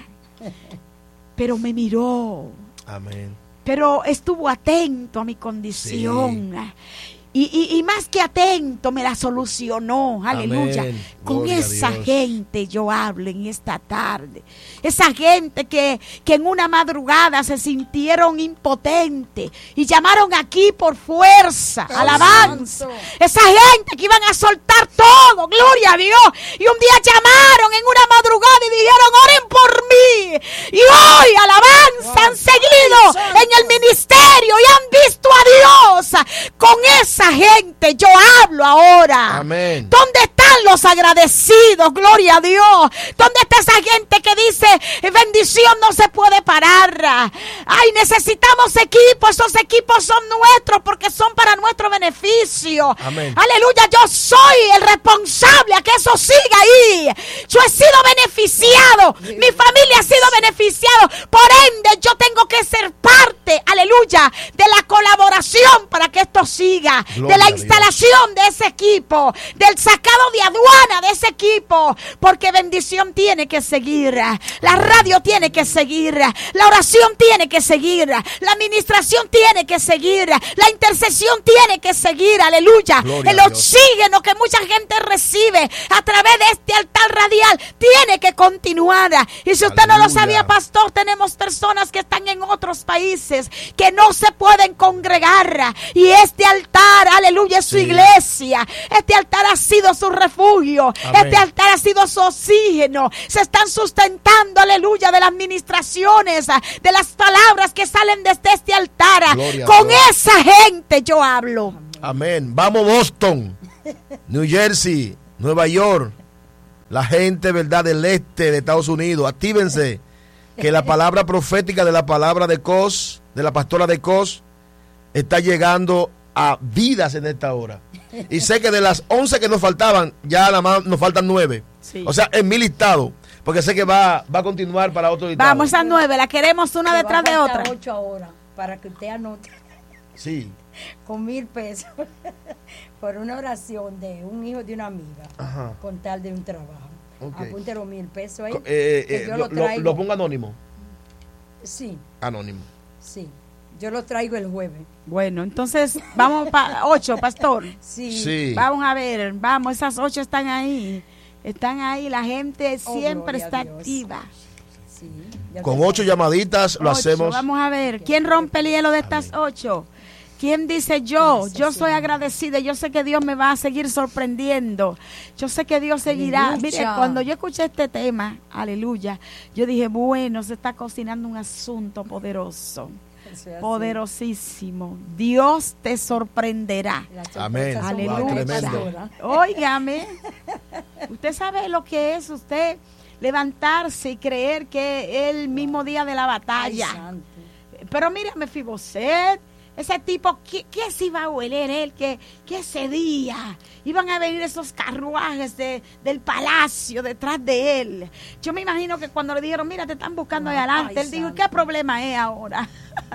Speaker 1: pero me miró,
Speaker 2: Amén.
Speaker 1: pero estuvo atento a mi condición. Sí. Y, y, y más que atento, me la solucionó. Aleluya.
Speaker 2: Amén.
Speaker 1: Con
Speaker 2: Gloria a
Speaker 1: esa
Speaker 2: Dios.
Speaker 1: gente yo hablo en esta tarde. Esa gente que, que en una madrugada se sintieron impotentes y llamaron aquí por fuerza.
Speaker 5: Oh,
Speaker 1: alabanza.
Speaker 5: santo.
Speaker 1: Esa gente que iban a soltar todo. Gloria a Dios. Y un día llamaron en una madrugada y dijeron, oren por mí. Y hoy, alabanza,
Speaker 5: Wow.
Speaker 1: han seguido
Speaker 5: Santo.
Speaker 1: en el ministerio y han visto a Dios. Con esa gente yo hablo ahora.
Speaker 2: Amén.
Speaker 1: ¿Dónde están los agradecidos? Gloria a Dios. ¿Dónde está esa gente que dice bendición no se puede parar? Ay, necesitamos equipos. Esos equipos son nuestros porque son para nuestro beneficio.
Speaker 2: Amén.
Speaker 1: Aleluya, yo soy el responsable a que eso siga ahí. Yo he sido beneficiado. Mi familia ha sido beneficiado. Por ende, yo tengo que ser parte parte, aleluya, de la colaboración para que esto siga,
Speaker 2: Gloria
Speaker 1: de la
Speaker 2: a Dios.
Speaker 1: instalación de ese equipo, del sacado de aduana de ese equipo, porque bendición tiene que seguir, la radio tiene que seguir, la oración tiene que seguir, la administración tiene que seguir, la intercesión tiene que seguir, aleluya.
Speaker 2: Gloria
Speaker 1: El
Speaker 2: a Dios.
Speaker 1: oxígeno que mucha gente recibe a través de este altar radial tiene que continuar. Y si usted no lo
Speaker 2: Aleluya.
Speaker 1: sabía, pastor, tenemos personas que están en otros países que no se pueden congregar, y este altar, aleluya, es su
Speaker 2: Sí.
Speaker 1: iglesia. Este altar ha sido su refugio.
Speaker 2: Amén.
Speaker 1: Este altar ha sido su oxígeno. Se están sustentando, aleluya, de las ministraciones, de las palabras que salen desde este altar.
Speaker 2: Gloria a
Speaker 1: Con
Speaker 2: Dios.
Speaker 1: esa gente yo hablo.
Speaker 2: Amén. Vamos Boston, New Jersey, Nueva York. La gente, verdad, del este de Estados Unidos, actívense. Que la palabra profética de la palabra de Cos, de la pastora de Cos, está llegando a vidas en esta hora. Y sé que de las once que nos faltaban, ya nada más nos faltan nueve.
Speaker 1: Sí.
Speaker 2: O sea, en mi listado. Porque sé que va, va a continuar para otro listado.
Speaker 1: Vamos a nueve, la queremos una
Speaker 5: Me
Speaker 1: detrás
Speaker 5: va a
Speaker 1: de
Speaker 5: faltar
Speaker 1: otra.
Speaker 5: ocho ahora, para que usted anote
Speaker 2: Sí.
Speaker 5: con mil pesos por una oración de un hijo de una amiga,
Speaker 2: Ajá.
Speaker 5: con tal de un trabajo.
Speaker 2: Ok.
Speaker 5: Apunte los mil pesos ahí.
Speaker 2: Eh,
Speaker 5: que
Speaker 2: eh,
Speaker 5: yo
Speaker 2: lo,
Speaker 5: lo
Speaker 2: lo-
Speaker 5: traigo.
Speaker 2: lo pongo anónimo.
Speaker 5: Sí,
Speaker 2: Anónimo.
Speaker 5: sí. Yo lo traigo el jueves.
Speaker 1: Bueno, entonces vamos para ocho, pastor.
Speaker 5: Sí.
Speaker 2: Sí.
Speaker 1: Vamos a ver, vamos, esas ocho están ahí. Están ahí, la gente
Speaker 5: Oh,
Speaker 1: siempre
Speaker 5: gloria
Speaker 1: está
Speaker 5: a Dios.
Speaker 1: activa.
Speaker 5: Sí, ya
Speaker 2: Con
Speaker 5: te-
Speaker 2: ocho llamaditas lo
Speaker 1: Ocho,
Speaker 2: hacemos.
Speaker 1: Vamos a ver, ¿quién rompe el hielo de estas ocho? ¿Quién dice yo? Yo soy
Speaker 5: Señor.
Speaker 1: agradecida, yo sé que Dios me va a seguir sorprendiendo. Yo sé que Dios seguirá.
Speaker 5: Aleluya.
Speaker 1: Mire, cuando yo escuché este tema, aleluya, yo dije, bueno, se está cocinando un asunto poderoso,
Speaker 5: Eso es así.
Speaker 1: poderosísimo. Dios te sorprenderá.
Speaker 5: Las sorpresas
Speaker 2: Amén.
Speaker 5: son
Speaker 1: Aleluya.
Speaker 5: buenas,
Speaker 2: tremendo.
Speaker 5: pastora.
Speaker 1: Óigame, usted sabe lo que es usted levantarse y creer que es el mismo día de la
Speaker 5: Ay,
Speaker 1: batalla.
Speaker 5: santo.
Speaker 1: Pero mira, Mefiboset, ese tipo, ¿qué, qué se iba a oler él? Que, que ese día iban a venir esos carruajes de, del palacio detrás de él. Yo me imagino que cuando le dijeron, mira, te están buscando ahí
Speaker 5: Ay,
Speaker 1: adelante, él dijo, ¿y
Speaker 5: santo.
Speaker 1: qué problema es ahora?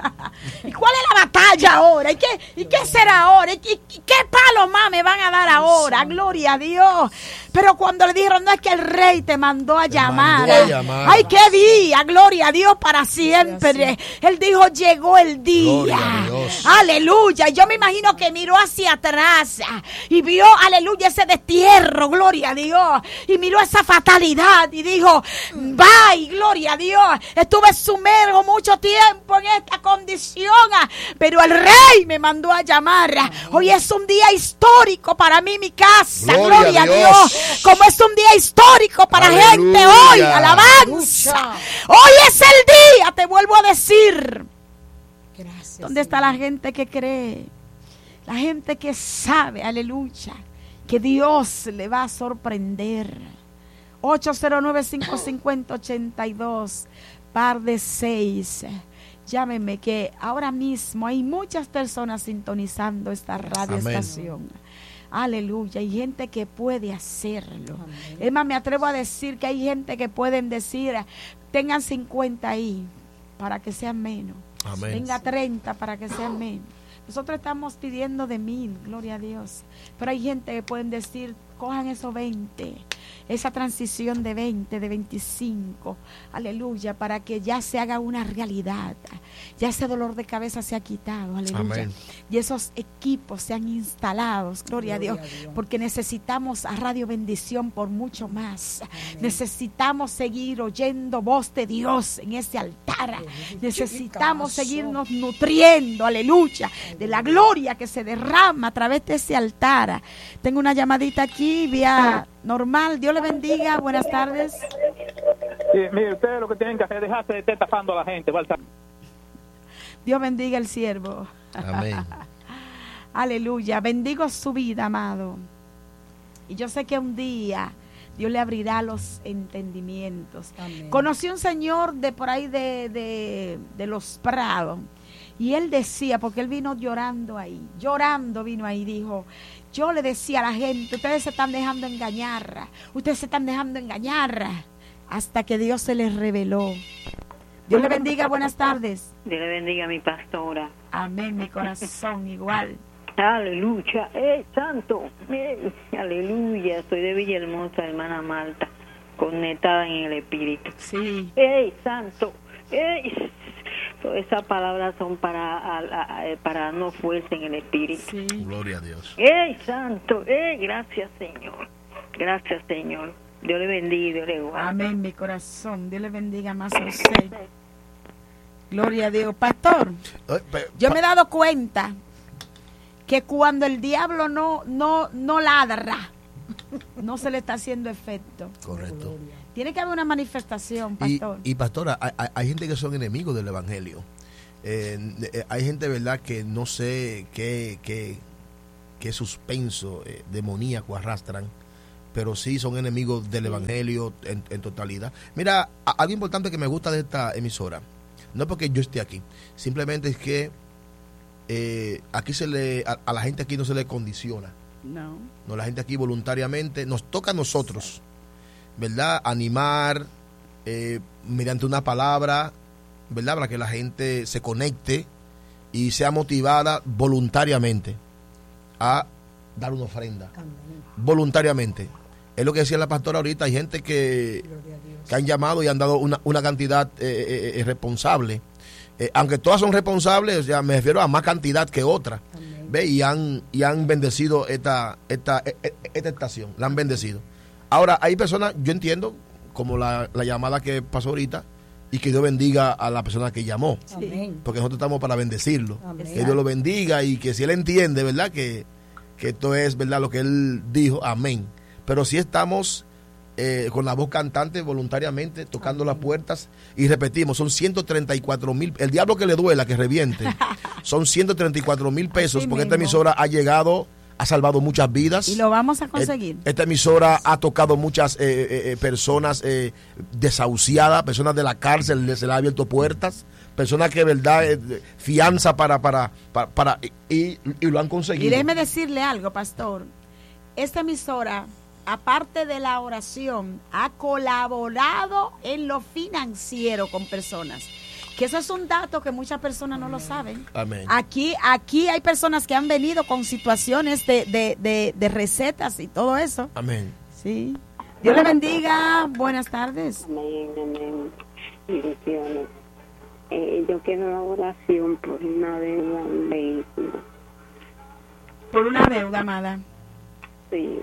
Speaker 1: ¿Y cuál es la batalla ahora? ¿Y qué, y qué será ahora? ¿Y, y- y qué palo más me van a dar ahora? Gloria a Dios. Pero cuando le dijeron, no, es que el rey te mandó a llamar.
Speaker 2: mandó a llamar.
Speaker 1: Ay, qué día, gloria a Dios para siempre. Él dijo, llegó el día.
Speaker 2: Gloria a Dios.
Speaker 1: Aleluya. Y yo me imagino que miró hacia atrás y vio, aleluya, ese destierro, gloria a Dios. Y miró esa fatalidad y dijo, bye, gloria a Dios. Estuve sumergo mucho tiempo en esta condición, pero el rey me mandó a llamar. Hoy es un día histórico para mí, mi casa,
Speaker 2: Gloria
Speaker 1: gloria,
Speaker 2: a
Speaker 1: a Dios.
Speaker 2: Dios.
Speaker 1: Como es un día histórico para
Speaker 2: Aleluya.
Speaker 1: gente hoy, alabanza.
Speaker 5: Aleluya.
Speaker 1: Hoy es el día, te vuelvo a decir.
Speaker 5: Gracias.
Speaker 1: ¿Dónde está la
Speaker 5: Señor.
Speaker 1: gente que cree? La gente que sabe, aleluya, que Dios le va a sorprender. ocho cero nueve, cinco cinco cero, ocho dos, par de seis. Llámeme, que ahora mismo hay muchas personas sintonizando esta radio
Speaker 2: Amén.
Speaker 1: estación. Aleluya, hay gente que puede hacerlo.
Speaker 5: Amén.
Speaker 1: Es más, me atrevo a decir que hay gente que pueden decir, tengan cincuenta ahí para que sean menos.
Speaker 2: Amén.
Speaker 1: Tenga treinta para que sean menos. Nosotros estamos pidiendo de mil, gloria a Dios. Pero hay gente que pueden decir, cojan esos veinte, esa transición de veinte, de veinticinco, aleluya, para que ya se haga una realidad. Ya ese dolor de cabeza se ha quitado, aleluya.
Speaker 2: Amén.
Speaker 1: Y esos equipos sean instalados, gloria, a, Dios,
Speaker 5: Gloria a Dios.
Speaker 1: porque necesitamos a Radio Bendición por mucho más.
Speaker 5: Amén.
Speaker 1: Necesitamos seguir oyendo voz de Dios en ese altar. Necesitamos
Speaker 5: Chicazo.
Speaker 1: seguirnos nutriendo, aleluya, de la gloria que se derrama a través de ese altar. Tengo una llamadita aquí, vía normal. Dios le bendiga. Buenas tardes.
Speaker 6: Sí, mire, ustedes lo que tienen que hacer es dejarse de estar estafando a la gente. ¿Vale?
Speaker 1: Dios bendiga el siervo.
Speaker 2: Amén.
Speaker 1: Aleluya. Bendigo su vida, amado. Y yo sé que un día Dios le abrirá los entendimientos.
Speaker 5: Amén.
Speaker 1: Conocí un señor de por ahí de, de, de Los Prados. Y él decía, porque él vino llorando ahí, llorando vino ahí, dijo, yo le decía a la gente, ustedes se están dejando engañar, ustedes se están dejando engañar, hasta que Dios se les reveló. Dios le bendiga, buenas tardes.
Speaker 7: Dios le bendiga a mi pastora.
Speaker 1: Amén, mi corazón igual.
Speaker 7: Aleluya, ¡eh, santo! ¡Eh, aleluya! Soy de Villahermosa, hermana Marta, conectada en el espíritu.
Speaker 1: Sí.
Speaker 7: ¡Eh, santo! ¡Eh! Todas esas palabras son para, a, a, para darnos fuerza en el espíritu.
Speaker 1: Sí.
Speaker 2: Gloria a Dios.
Speaker 7: ¡Eh, santo! ¡Eh, gracias, Señor! Gracias, Señor. Dios le bendiga, Dios le guarde.
Speaker 1: Amén, mi corazón. Dios le bendiga más a usted. Gloria a Dios. Pastor,
Speaker 2: Eh, pe-
Speaker 1: yo
Speaker 2: pa-
Speaker 1: me he dado cuenta que cuando el diablo no, no, no ladra, no se le está haciendo efecto.
Speaker 2: Correcto.
Speaker 1: Tiene que haber una manifestación,
Speaker 2: Y,
Speaker 1: pastor.
Speaker 2: y pastora, hay, hay- hay gente que son enemigos del evangelio. Eh, eh, hay gente, verdad, que no sé qué, qué, qué suspenso eh, demoníaco arrastran, pero sí son enemigos del evangelio en, en totalidad. Mira, a- algo importante que me gusta de esta emisora, no es porque yo esté aquí, simplemente es que eh, aquí se le, a, a la gente aquí no se le condiciona.
Speaker 1: No.
Speaker 2: No, la gente aquí voluntariamente, nos toca a nosotros, ¿verdad? Animar eh, mediante una palabra, ¿verdad? Para que la gente se conecte y sea motivada voluntariamente a dar una ofrenda. Voluntariamente. Es lo que decía la pastora ahorita, hay gente que, que han llamado y han dado una, una cantidad eh, eh, responsable. Eh, aunque todas son responsables, o sea, me refiero a más cantidad que otra. ¿Ve? Y han, y han bendecido esta, esta, esta, esta estación, la han bendecido. Ahora, hay personas, yo entiendo, como la, la llamada que pasó ahorita, y que Dios bendiga a la persona que llamó.
Speaker 5: Amén.
Speaker 2: Porque nosotros estamos para bendecirlo.
Speaker 5: Amén.
Speaker 2: Que Dios lo bendiga y que si él entiende, ¿verdad? Que, que esto es, ¿verdad? Lo que él dijo, amén. Pero si estamos eh, con la voz cantante voluntariamente, tocando las puertas, y repetimos, son ciento treinta y cuatro mil, el diablo que le duela, que reviente, son ciento treinta y cuatro mil pesos,
Speaker 1: Así
Speaker 2: porque esta
Speaker 1: mismo.
Speaker 2: emisora ha llegado, ha salvado muchas vidas.
Speaker 1: Y lo vamos a conseguir.
Speaker 2: Et- Esta emisora ha tocado muchas eh, eh, eh, personas eh, desahuciadas, personas de la cárcel, les se le ha abierto puertas, personas que, verdad, eh, fianza para, para, para, para y, y lo han conseguido.
Speaker 1: Y déjeme decirle algo, pastor. Esta emisora, aparte de la oración, ha colaborado en lo financiero con personas. Que eso es un dato que muchas personas no lo saben.
Speaker 2: Amén.
Speaker 1: Aquí, aquí hay personas que han venido con situaciones de, de, de, de recetas y todo eso.
Speaker 2: Amén.
Speaker 1: Sí. Dios le bendiga. Buenas tardes.
Speaker 3: Amén, amén. Bendiciones. Eh, yo quiero la oración por una deuda en vehículo.
Speaker 1: Por una deuda, amada.
Speaker 3: Sí.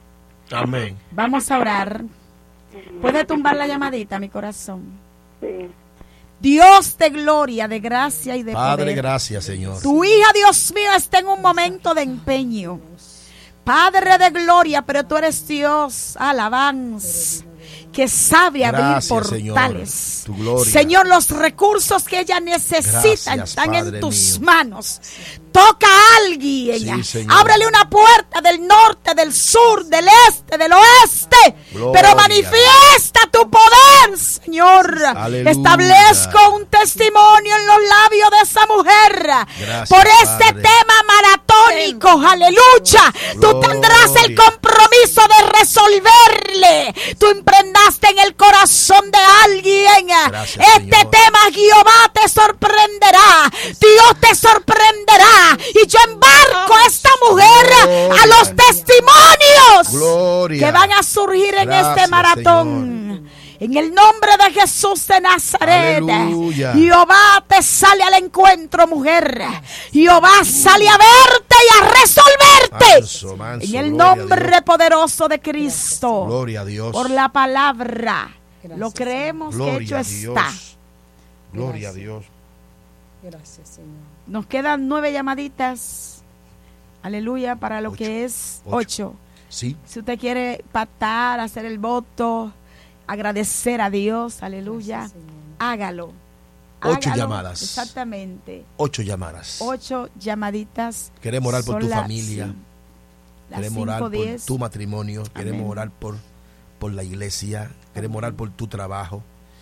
Speaker 2: Amén.
Speaker 1: Vamos a orar. ¿Puede tumbar la llamadita, mi corazón?
Speaker 3: Sí.
Speaker 1: Dios de gloria, de gracia y de
Speaker 2: Padre,
Speaker 1: poder.
Speaker 2: gracias, Señor.
Speaker 1: Tu hija, Dios mío, está en un momento de empeño. Padre de gloria, pero tú eres Dios, alabanza, que sabe abrir
Speaker 2: Gracias,
Speaker 1: portales.
Speaker 2: Señor, tu gloria.
Speaker 1: Señor, los recursos que ella necesita
Speaker 2: Gracias,
Speaker 1: están
Speaker 2: Padre
Speaker 1: en tus
Speaker 2: mío.
Speaker 1: manos. Toca a alguien.
Speaker 2: Sí, Señor.
Speaker 1: Ábrele una puerta del norte, del sur, del este, del oeste.
Speaker 2: Gloria.
Speaker 1: Pero manifiesta tu poder, Señor.
Speaker 2: Aleluya.
Speaker 1: Establezco un testimonio en los labios de esa mujer.
Speaker 2: Gracias,
Speaker 1: por este
Speaker 2: Padre.
Speaker 1: tema maratónico. Aleluya. Tú
Speaker 2: Gloria.
Speaker 1: tendrás el compromiso de resolverle. Tú impregnaste en el corazón de alguien.
Speaker 2: Gracias,
Speaker 1: este
Speaker 2: Señor.
Speaker 1: tema, Jehová te sorprenderá. Dios te sorprenderá. Y yo embarco a esta mujer
Speaker 2: Gloria.
Speaker 1: a los testimonios
Speaker 2: Gloria.
Speaker 1: que van a surgir en
Speaker 2: Gracias,
Speaker 1: este maratón. En el nombre de Jesús de Nazaret,
Speaker 2: Aleluya.
Speaker 1: Jehová te sale al encuentro, mujer. Jehová sale a verte y a resolverte.
Speaker 2: Manso, manso,
Speaker 1: en el
Speaker 2: gloria a
Speaker 1: nombre
Speaker 2: Dios.
Speaker 1: poderoso de Cristo.
Speaker 2: Gloria a Dios.
Speaker 1: Por la palabra.
Speaker 5: Gracias,
Speaker 1: Lo creemos
Speaker 2: Gloria
Speaker 1: que hecho
Speaker 2: a Dios.
Speaker 1: está.
Speaker 2: Gloria a
Speaker 5: Gracias.
Speaker 2: Dios.
Speaker 5: Gracias, Señor.
Speaker 1: Nos quedan nueve llamaditas. Aleluya, para lo
Speaker 2: Ocho.
Speaker 1: que es
Speaker 2: Ocho.
Speaker 1: ocho.
Speaker 2: Sí.
Speaker 1: Si usted quiere pactar, hacer el voto, agradecer a Dios, aleluya,
Speaker 5: Gracias, Señor.
Speaker 1: hágalo.
Speaker 2: Ocho
Speaker 1: Hágalo.
Speaker 2: llamadas.
Speaker 1: Exactamente.
Speaker 2: Ocho llamadas.
Speaker 1: Ocho llamaditas.
Speaker 2: Queremos orar por
Speaker 1: Son
Speaker 2: tu
Speaker 1: las-
Speaker 2: familia.
Speaker 1: sí, las
Speaker 2: Queremos
Speaker 1: cinco,
Speaker 2: orar por
Speaker 1: diez.
Speaker 2: tu matrimonio. Queremos
Speaker 1: Amén.
Speaker 2: orar por, por la iglesia. Queremos orar por tu trabajo.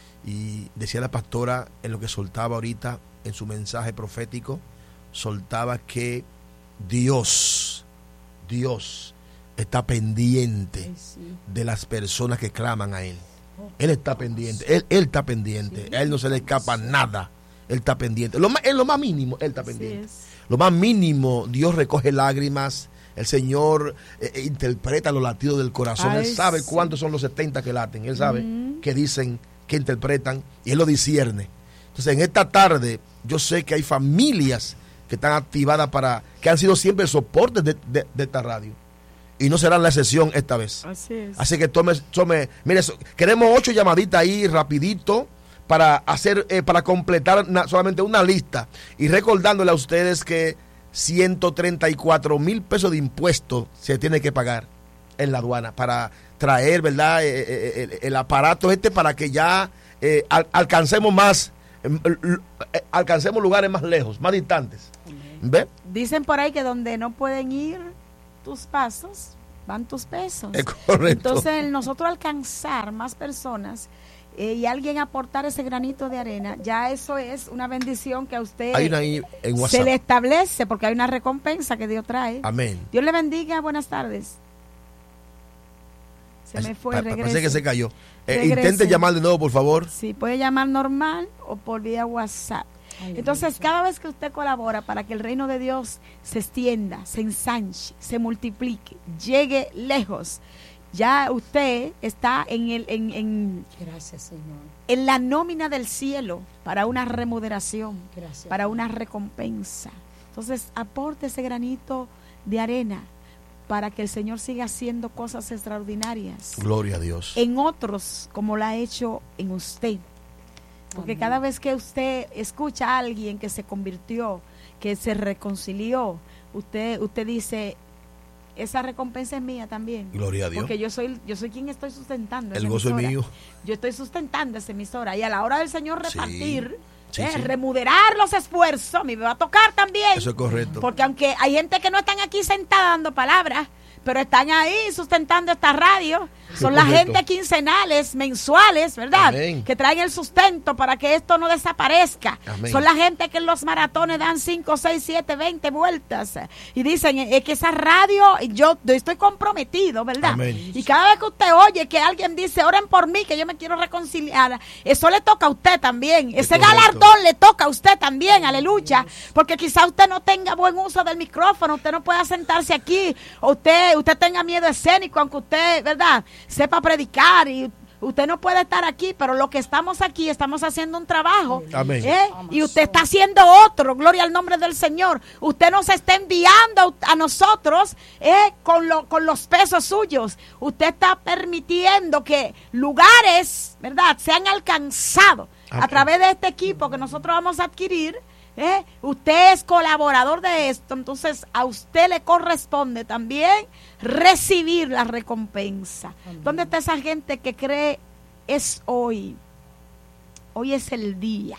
Speaker 2: Y decía la pastora en lo que soltaba ahorita, en su mensaje profético, soltaba que Dios, Dios está pendiente
Speaker 5: Ay, sí.
Speaker 2: de las personas que claman a Él.
Speaker 5: Ok.
Speaker 2: Él está pendiente, él, él está pendiente, sí. A él no se le escapa nada, él está pendiente. Lo más, en lo más mínimo, él está pendiente. Lo más mínimo, Dios recoge lágrimas, el Señor eh, interpreta los latidos del corazón. Ay, él sabe sí. cuántos son los setenta que laten, él sabe mm. qué dicen, qué interpretan, y él lo discierne. Entonces, en esta tarde, yo sé que hay familias que están activadas para, que han sido siempre el soporte de, de, de esta radio. Y no será la excepción esta vez. Así es. Así que tome, tome, mire, queremos ocho llamaditas ahí rapidito para hacer, eh, para completar una, solamente una lista. Y recordándole a ustedes que ciento treinta y cuatro mil pesos de impuestos se tiene que pagar en la aduana para traer, ¿verdad? Eh, eh, el, el aparato este para que ya eh, al, alcancemos más, eh, alcancemos lugares más lejos, más distantes. ¿Ve?
Speaker 1: Dicen por ahí que donde no pueden ir tus pasos, van tus pesos.
Speaker 2: Es correcto.
Speaker 1: Entonces, nosotros alcanzar más personas eh, y alguien aportar ese granito de arena, ya eso es una bendición que a usted
Speaker 2: hay una ahí en WhatsApp.
Speaker 1: Se le establece, porque hay una recompensa que Dios trae.
Speaker 2: Amén.
Speaker 1: Dios le bendiga, buenas tardes. Se me fue,
Speaker 2: pa,
Speaker 1: regrese.
Speaker 2: Parece que se cayó. Eh, intente llamar de nuevo, por favor.
Speaker 1: Sí, puede llamar normal o por vía WhatsApp. Entonces, cada vez que usted colabora para que el reino de Dios se extienda, se ensanche, se multiplique, llegue lejos, ya usted está en el en, en,
Speaker 5: Gracias, Señor.
Speaker 1: en la nómina del cielo para una remuneración,
Speaker 5: Gracias,
Speaker 1: para una recompensa. Entonces, aporte ese granito de arena para que el Señor siga haciendo cosas extraordinarias.
Speaker 2: Gloria a Dios.
Speaker 1: En otros, como lo ha hecho en usted. Porque cada vez que usted escucha a alguien que se convirtió, que se reconcilió, usted usted dice, esa recompensa es mía también.
Speaker 2: Gloria a Dios.
Speaker 1: Porque yo soy yo soy quien estoy sustentando
Speaker 2: el gozo es mío.
Speaker 1: Yo estoy sustentando esa emisora. Y a la hora del Señor repartir,
Speaker 2: sí,
Speaker 1: eh,
Speaker 2: sí.
Speaker 1: remuderar los esfuerzos, a mí me va a tocar también.
Speaker 2: Eso es correcto.
Speaker 1: Porque aunque hay gente que no están aquí sentada dando palabras, pero están ahí sustentando esta radio. Son la gente quincenales, mensuales, ¿verdad?
Speaker 2: Amén.
Speaker 1: Que traen el sustento para que esto no desaparezca.
Speaker 2: Amén.
Speaker 1: Son la gente que en los maratones dan cinco, seis, siete, veinte vueltas. Y dicen, es que esa radio, yo, yo estoy comprometido, ¿verdad?
Speaker 2: Amén.
Speaker 1: Y cada vez que usted oye que alguien dice, oren por mí, que yo me quiero reconciliar, eso le toca a usted también.
Speaker 2: Es
Speaker 1: Ese
Speaker 2: correcto.
Speaker 1: galardón le toca a usted también, aleluya. Porque quizá usted no tenga buen uso del micrófono, usted no pueda sentarse aquí, o usted, usted tenga miedo escénico, aunque usted, ¿verdad?, sepa predicar, y usted no puede estar aquí, pero lo que estamos aquí, estamos haciendo un trabajo.
Speaker 2: Amén.
Speaker 1: ¿eh? Y usted está haciendo otro, gloria al nombre del Señor. Usted nos está enviando a nosotros ¿eh? con, lo, con los pesos suyos. Usted está permitiendo que lugares, ¿verdad?, sean alcanzados
Speaker 2: Amén.
Speaker 1: A través de este equipo que nosotros vamos a adquirir. ¿Eh? Usted es colaborador de esto, entonces a usted le corresponde también recibir la recompensa. Amén. ¿Dónde está esa gente que cree es hoy? Hoy es el día.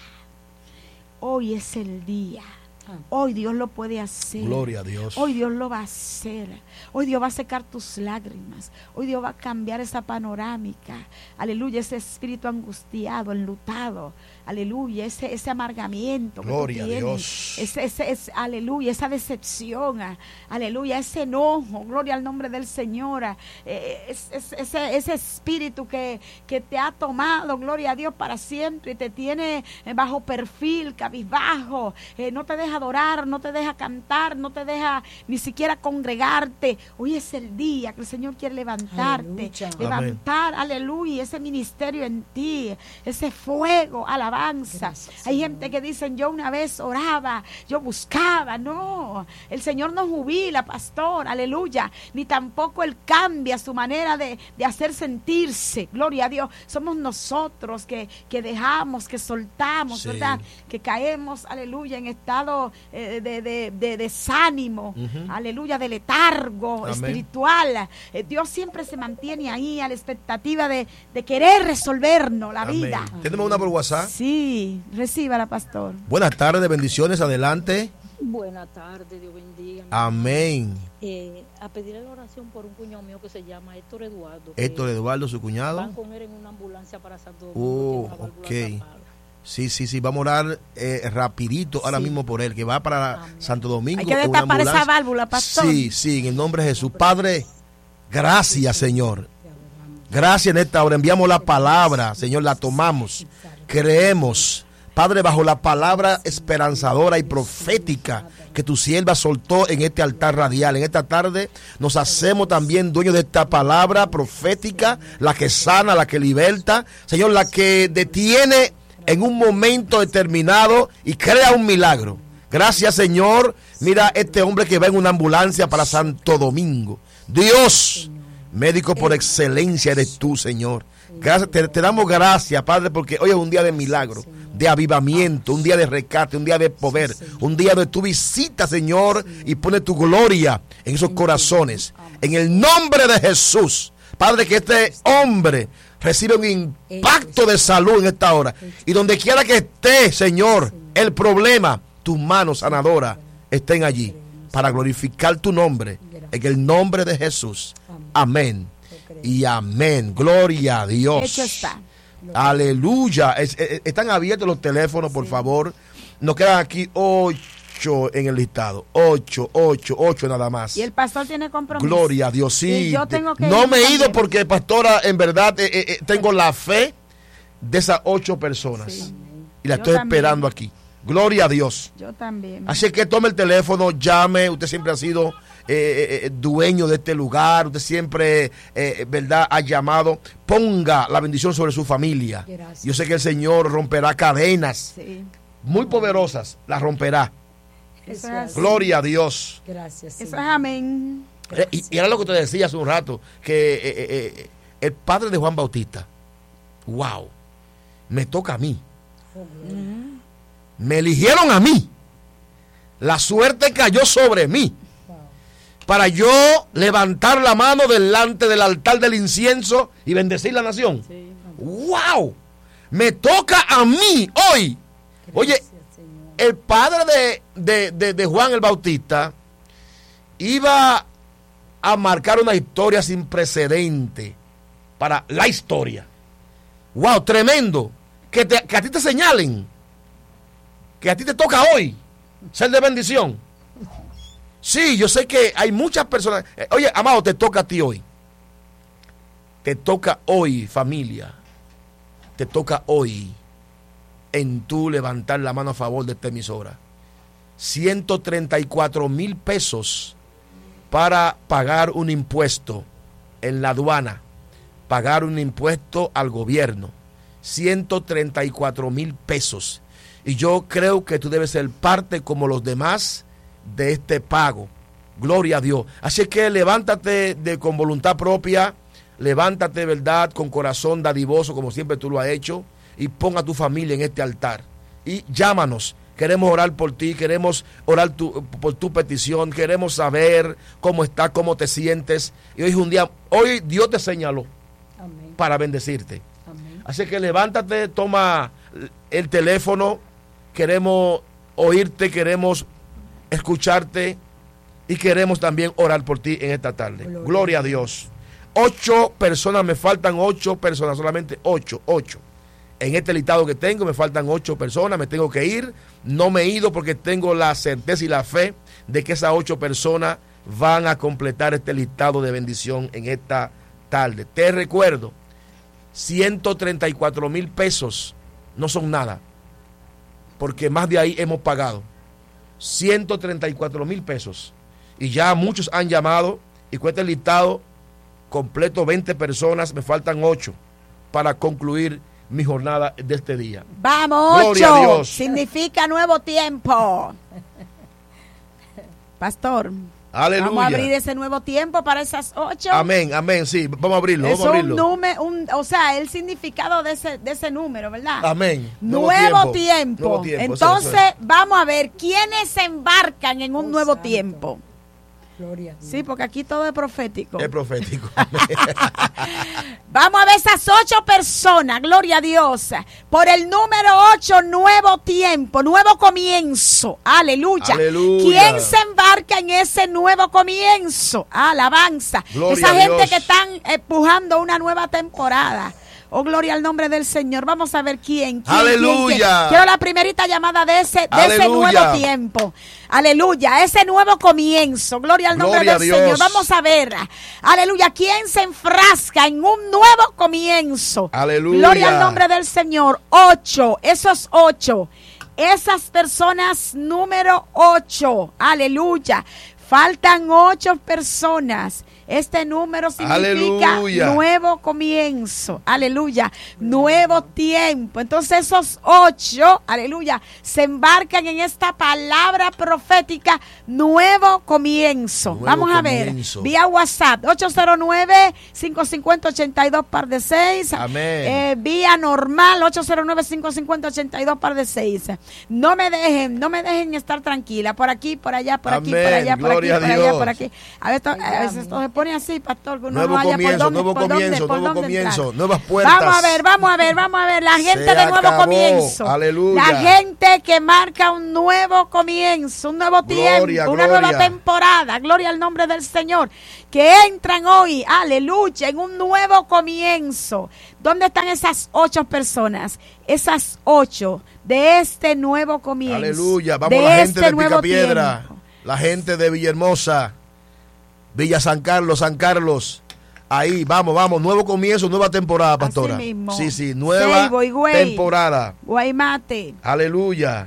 Speaker 1: Hoy es el día. Hoy Dios lo puede hacer.
Speaker 2: Gloria a Dios.
Speaker 1: Hoy Dios lo va a hacer. Hoy Dios va a secar tus lágrimas. Hoy Dios va a cambiar esa panorámica. Aleluya, ese espíritu angustiado, enlutado. Aleluya, ese, ese amargamiento.
Speaker 2: Gloria
Speaker 1: que tú
Speaker 2: a
Speaker 1: tienes.
Speaker 2: Dios.
Speaker 1: Ese, ese, ese, aleluya, esa decepción. Aleluya, ese enojo. Gloria al nombre del Señor. Eh, es, es, ese, ese espíritu que, que te ha tomado, gloria a Dios, para siempre y te tiene bajo perfil, cabizbajo. Eh, no te deja adorar, no te deja cantar, no te deja ni siquiera congregarte. Hoy es el día que el Señor quiere levantarte,
Speaker 5: Aleluya.
Speaker 1: levantar, Amén. Aleluya, ese ministerio en ti, ese fuego, alabanza.
Speaker 5: Gracias,
Speaker 1: Hay
Speaker 5: Señor.
Speaker 1: gente que dicen, yo una vez oraba, yo buscaba. No, el Señor no jubila, pastor, aleluya, ni tampoco Él cambia su manera de, de hacer sentirse, gloria a Dios. Somos nosotros que, que dejamos, que soltamos,
Speaker 2: Sí.
Speaker 1: ¿verdad? Que caemos, aleluya, en estado eh, de, de, de desánimo,
Speaker 2: Ujú.
Speaker 1: aleluya, de letargo
Speaker 2: Amén.
Speaker 1: espiritual. Eh, Dios siempre se mantiene ahí a la expectativa de, de querer resolvernos la
Speaker 2: Amén.
Speaker 1: vida.
Speaker 2: Tenemos una por WhatsApp.
Speaker 1: Sí, recíbala, pastor.
Speaker 2: Buenas tardes, bendiciones, adelante.
Speaker 8: Buenas tardes, Dios bendiga.
Speaker 2: Amén.
Speaker 8: Eh, a pedirle la oración por un cuñado mío que se llama Héctor Eduardo. que
Speaker 2: Héctor Eduardo, su cuñado.
Speaker 8: Van con él en una ambulancia para Santo Domingo.
Speaker 2: Oh,
Speaker 8: tiene una válvula
Speaker 2: ok.
Speaker 8: tapada.
Speaker 2: Sí, sí, sí, vamos a orar eh, rapidito ahora
Speaker 8: Sí.
Speaker 2: mismo por él, que va para
Speaker 8: Amén.
Speaker 2: Santo Domingo.
Speaker 1: Hay que
Speaker 2: en una
Speaker 1: destapar esa
Speaker 2: ambulancia.
Speaker 1: válvula, pastor.
Speaker 2: Sí, sí, en el nombre de Jesús. Padre, gracias, Señor. Gracias en esta hora. Enviamos la palabra, Señor, la tomamos. Creemos, Padre, bajo la palabra esperanzadora y profética que tu sierva soltó en este altar radial. En esta tarde nos hacemos también dueños de esta palabra profética, la que sana, la que liberta, Señor, la que detiene en un momento determinado y crea un milagro. Gracias, Señor. Mira este hombre que va en una ambulancia para Santo Domingo. Dios, médico por excelencia eres tú, Señor. Gracias, te, te damos gracias, Padre, porque hoy es un día de milagro, de avivamiento, un día de rescate, un día de poder, un día de tu visita, Señor, y pone tu gloria en esos corazones. En el nombre de Jesús, Padre, que este hombre recibe un impacto de salud en esta hora. Y donde quiera que esté, Señor, el problema, tus manos sanadoras estén allí para glorificar tu nombre. En el nombre de Jesús. Amén. Y amén. Gloria a Dios.
Speaker 1: Hecho está.
Speaker 2: Aleluya. Es, es, están abiertos los teléfonos, por sí. favor. Nos quedan aquí ocho en el listado. Ocho, ocho, ocho nada más.
Speaker 1: Y el pastor tiene compromiso.
Speaker 2: Gloria a Dios. Sí.
Speaker 1: Y yo tengo que
Speaker 2: no me he ido porque, pastora, en verdad eh, eh, tengo la fe de esas ocho personas. Sí. Y la yo estoy también. esperando aquí. Gloria a Dios.
Speaker 1: Yo también.
Speaker 2: Así que tome el teléfono, llame. Usted siempre ha sido eh, eh, dueño de este lugar. Usted siempre, eh, verdad, ha llamado. Ponga la bendición sobre su familia. Gracias. Yo sé que el Señor romperá cadenas sí. muy poderosas. Las romperá.
Speaker 1: Eso es
Speaker 2: Gloria a Dios.
Speaker 1: Gracias. Señor. Eso es amén.
Speaker 2: Eh, y, y era lo que te decía hace un rato, que eh, eh, el padre de Juan Bautista, wow, me toca a mí. Oh, uh-huh. Me eligieron a mí. La suerte cayó sobre mí. Para yo levantar la mano delante del altar del incienso y bendecir la nación. Sí. ¡Wow! Me toca a mí hoy. Gracias, Oye, Señor. El padre de, de, de, de Juan el Bautista iba a marcar una historia sin precedente para la historia. ¡Wow! Tremendo. Que, te, que a ti te señalen. Que a ti te toca hoy ser de bendición. Sí, yo sé que hay muchas personas. Oye, amado, te toca a ti hoy. Te toca hoy, familia. Te toca hoy en tú levantar la mano a favor de esta emisora. ciento treinta y cuatro mil pesos para pagar un impuesto en la aduana. Pagar un impuesto al gobierno. ciento treinta y cuatro mil pesos. Y yo creo que tú debes ser parte como los demás de este pago. Gloria a Dios. Así que levántate de, con voluntad propia, levántate, verdad, con corazón dadivoso, como siempre tú lo has hecho, y pon a tu familia en este altar. Y llámanos. Queremos orar por ti, queremos orar tu, por tu petición, queremos saber cómo estás, cómo te sientes. Y hoy es un día, hoy Dios te señaló Amén. Para bendecirte. Amén. Así que levántate, toma el teléfono. Queremos oírte, queremos escucharte y queremos también orar por ti en esta tarde. Gloria, Gloria a Dios. Ocho personas, me faltan ocho personas, solamente ocho, ocho. En este listado que tengo me faltan ocho personas, me tengo que ir. No me he ido porque tengo la certeza y la fe de que esas ocho personas van a completar este listado de bendición en esta tarde. Te recuerdo, ciento treinta y cuatro mil pesos no son nada, porque más de ahí hemos pagado. ciento treinta y cuatro mil pesos. Y ya muchos han llamado y cuesta el listado completo veinte personas. Me faltan ocho para concluir mi jornada de este día.
Speaker 1: Vamos, Gloria ocho. A Dios. Significa nuevo tiempo. Pastor.
Speaker 2: Aleluya.
Speaker 1: Vamos a abrir ese nuevo tiempo para esas ocho.
Speaker 2: Amén, amén, sí, vamos a abrirlo.
Speaker 1: Es
Speaker 2: vamos a abrirlo.
Speaker 1: Un número, un, o sea, el significado de ese, de ese número, ¿verdad?
Speaker 2: Amén.
Speaker 1: Nuevo, nuevo, tiempo. Tiempo. nuevo tiempo. Entonces, eso, eso es. Vamos a ver quiénes se embarcan en un oh, nuevo santo. Tiempo. Gloria. Sí, porque aquí todo es profético.
Speaker 2: Es profético.
Speaker 1: Vamos a ver esas ocho personas, gloria a Dios. Por el número ocho, nuevo tiempo, nuevo comienzo. Aleluya.
Speaker 2: Aleluya.
Speaker 1: ¿Quién se embarca en ese nuevo comienzo? Alabanza.
Speaker 2: Gloria
Speaker 1: Esa gente que están empujando una nueva temporada. Oh, gloria al nombre del Señor. Vamos a ver quién. quién
Speaker 2: Aleluya.
Speaker 1: quién, quién. Quiero la primerita llamada de ese, de ese nuevo tiempo. Aleluya. Ese nuevo comienzo. Gloria al nombre
Speaker 2: Gloria
Speaker 1: del Señor. Vamos a ver. Aleluya. ¿Quién se enfrasca en un nuevo comienzo?
Speaker 2: Aleluya.
Speaker 1: Gloria al nombre del Señor. Ocho. Esos ocho. Esas personas número ocho. Aleluya. Faltan ocho personas. Este número significa
Speaker 2: aleluya.
Speaker 1: Nuevo comienzo, aleluya, nuevo tiempo. Entonces esos ocho, aleluya, se embarcan en esta palabra profética, nuevo comienzo.
Speaker 2: Nuevo
Speaker 1: Vamos a
Speaker 2: comienzo.
Speaker 1: ver, vía WhatsApp, ocho cero nueve, cinco cinco cero, ocho dos par de seis.
Speaker 2: Amén.
Speaker 1: Eh, vía normal, ocho cero nueve, cinco cinco cero, ocho dos par de seis. No me dejen, no me dejen estar tranquila, por aquí, por allá, por aquí,
Speaker 2: Amén.
Speaker 1: por allá, por
Speaker 2: Gloria
Speaker 1: aquí, por
Speaker 2: a
Speaker 1: allá,
Speaker 2: Dios.
Speaker 1: por aquí. A veces, a veces esto se pone así, pastor, que uno
Speaker 2: Nuevo
Speaker 1: no haya
Speaker 2: comienzo,
Speaker 1: por dónde,
Speaker 2: nuevo
Speaker 1: por
Speaker 2: comienzo,
Speaker 1: dónde, por
Speaker 2: nuevo
Speaker 1: dónde
Speaker 2: comienzo,
Speaker 1: entrar.
Speaker 2: nuevas puertas.
Speaker 1: Vamos a ver, vamos a ver, vamos a ver, la gente
Speaker 2: Se
Speaker 1: de nuevo
Speaker 2: acabó.
Speaker 1: comienzo.
Speaker 2: Aleluya.
Speaker 1: La gente que marca un nuevo comienzo, un nuevo
Speaker 2: Gloria,
Speaker 1: tiempo, una
Speaker 2: gloria.
Speaker 1: nueva temporada. Gloria al nombre del Señor. Que entran hoy, aleluya, en un nuevo comienzo. ¿Dónde están esas ocho personas? Esas ocho de este nuevo comienzo.
Speaker 2: Aleluya. Vamos
Speaker 1: de
Speaker 2: a la gente
Speaker 1: este
Speaker 2: de
Speaker 1: nuevo
Speaker 2: Picapiedra,
Speaker 1: tiempo.
Speaker 2: la gente de Villahermosa, Villa San Carlos, San Carlos. Ahí, vamos, vamos, nuevo comienzo, nueva temporada, pastora.
Speaker 1: Así mismo.
Speaker 2: Sí, sí, nueva
Speaker 1: Seibo, Higüey,
Speaker 2: temporada.
Speaker 1: Guaymate,
Speaker 2: Aleluya.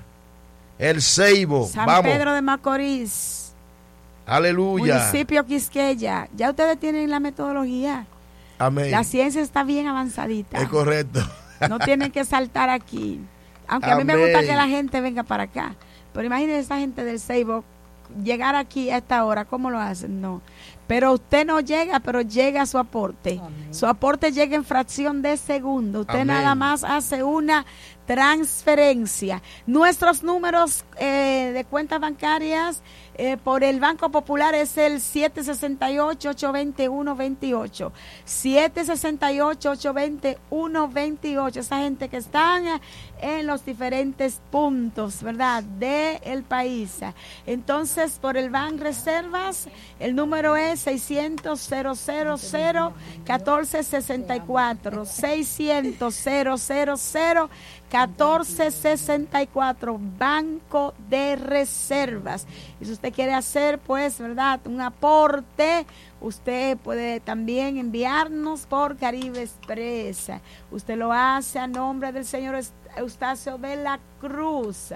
Speaker 2: El Ceibo,
Speaker 1: San
Speaker 2: vamos.
Speaker 1: Pedro de Macorís,
Speaker 2: Aleluya.
Speaker 1: municipio Quisqueya. Ya ustedes tienen la metodología.
Speaker 2: Amén.
Speaker 1: La ciencia está bien avanzadita.
Speaker 2: Es correcto.
Speaker 1: No tienen que saltar aquí. Aunque a mí me
Speaker 2: Amén.
Speaker 1: gusta que la gente venga para acá. Pero imagínense esa gente del Ceibo llegar aquí a esta hora. ¿Cómo lo hacen? No. Pero usted no llega, pero llega su aporte. Amén. Su aporte llega en fracción de segundo. Usted
Speaker 2: Amén.
Speaker 1: nada más hace una transferencia. Nuestros números eh, de cuentas bancarias eh, por el Banco Popular es el siete seis ocho, ocho dos uno, dos ocho. siete seis ocho, ocho dos uno, dos ocho. Esa gente que están en los diferentes puntos, ¿verdad?, del país. Entonces, por el Ban Reservas, el número es seiscientos, cero cero cero, catorce sesenta y cuatro. seiscientos, cero cero cero, catorce sesenta y cuatro, Banco de Reservas. Y si usted quiere hacer, pues, ¿verdad?, un aporte, usted puede también enviarnos por Caribe Express. Usted lo hace a nombre del señor Eustacio de la Cruz,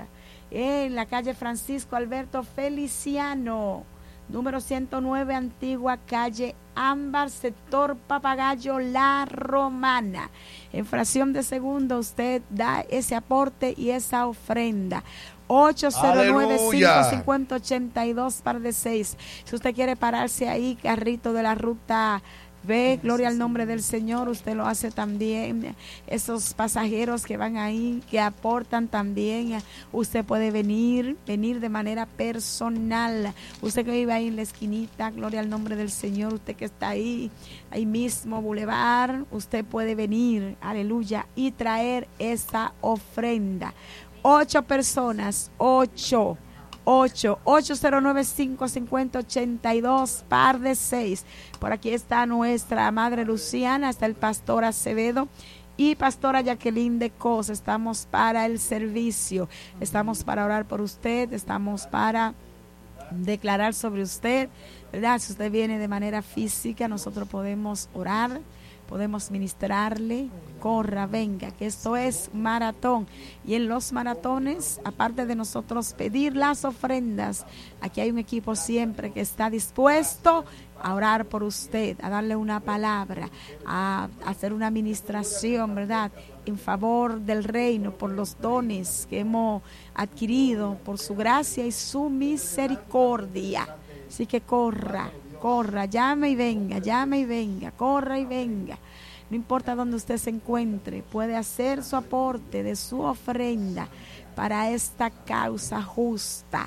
Speaker 1: en la calle Francisco Alberto Feliciano, número ciento nueve, Antigua Calle Ámbar, sector Papagayo, La Romana. En fracción de segundo usted da ese aporte y esa ofrenda. ocho cero nueve, cinco cinco cero, ocho dos par de seis. Si usted quiere pararse ahí, carrito de la ruta B, gloria al nombre del Señor, usted lo hace también. Esos pasajeros que van ahí, que aportan también, usted puede venir, venir de manera personal. Usted que vive ahí en la esquinita, gloria al nombre del Señor, usted que está ahí, ahí mismo, Boulevard, usted puede venir, aleluya, y traer esa ofrenda. Ocho personas, ocho. ocho, ocho cero nueve, cinco cinco cero, ocho dos par de seis. Por aquí está nuestra madre Luciana, está el pastor Acevedo y pastora Jacqueline de Cos. Estamos para el servicio, estamos para orar por usted, estamos para declarar sobre usted, ¿verdad? Si usted viene de manera física, nosotros podemos orar, podemos ministrarle. Corra, venga, que esto es maratón. Y en los maratones, aparte de nosotros pedir las ofrendas, aquí hay un equipo siempre que está dispuesto a orar por usted, a darle una palabra, a hacer una administración, ¿verdad?, en favor del reino, por los dones que hemos adquirido, por su gracia y su misericordia. Así que corra, corra, llame y venga, llame y venga, corra y venga. No importa dónde usted se encuentre, puede hacer su aporte de su ofrenda para esta causa justa.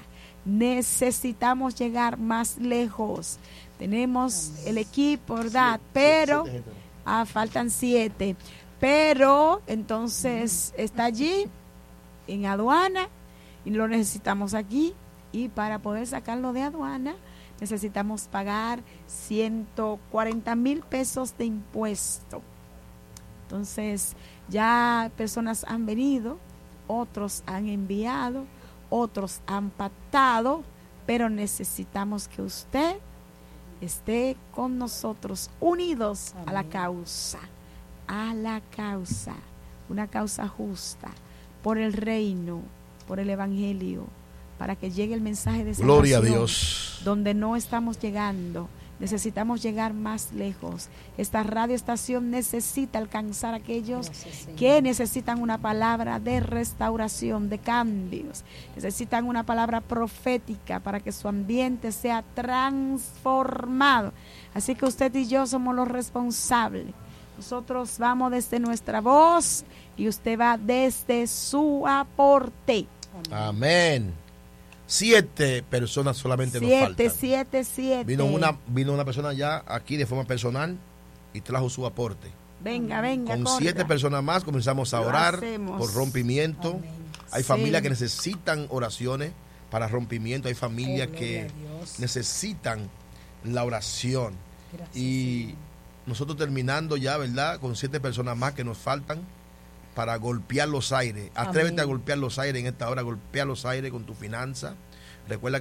Speaker 1: Necesitamos llegar más lejos. Tenemos el equipo, ¿verdad? Pero, ah, faltan siete. Pero, entonces, está allí, en aduana, y lo necesitamos aquí. Y para poder sacarlo de aduana, necesitamos pagar ciento cuarenta mil pesos de impuesto. Entonces, ya personas han venido, otros han enviado, otros han pactado, pero necesitamos que usted esté con nosotros, unidos Amén. a la causa, a la causa, una causa justa, por el reino, por el evangelio, para que llegue el mensaje de salvación.
Speaker 2: Gloria a Dios.
Speaker 1: Donde no estamos llegando, necesitamos llegar más lejos. Esta radioestación necesita alcanzar a aquellos Gracias, que necesitan una palabra de restauración, de cambios. Necesitan una palabra profética para que su ambiente sea transformado. Así que usted y yo somos los responsables. Nosotros vamos desde nuestra voz y usted va desde su aporte.
Speaker 2: Amén. Siete personas solamente
Speaker 1: siete,
Speaker 2: nos faltan.
Speaker 1: Siete, siete,
Speaker 2: Vino una, vino una persona ya aquí de forma personal y trajo su aporte.
Speaker 1: Venga, venga.
Speaker 2: Con
Speaker 1: corta.
Speaker 2: siete personas más comenzamos a
Speaker 1: Lo
Speaker 2: orar
Speaker 1: hacemos.
Speaker 2: por rompimiento. Amén. Hay
Speaker 1: sí.
Speaker 2: familias que necesitan oraciones para rompimiento. Hay familias oh, que necesitan la oración. Gracias, y Señor. Nosotros terminando ya, ¿verdad? Con siete personas más que nos faltan para golpear los aires. Atrévete Amén. a golpear los aires en esta hora, golpea los aires con tu finanza. Recuerda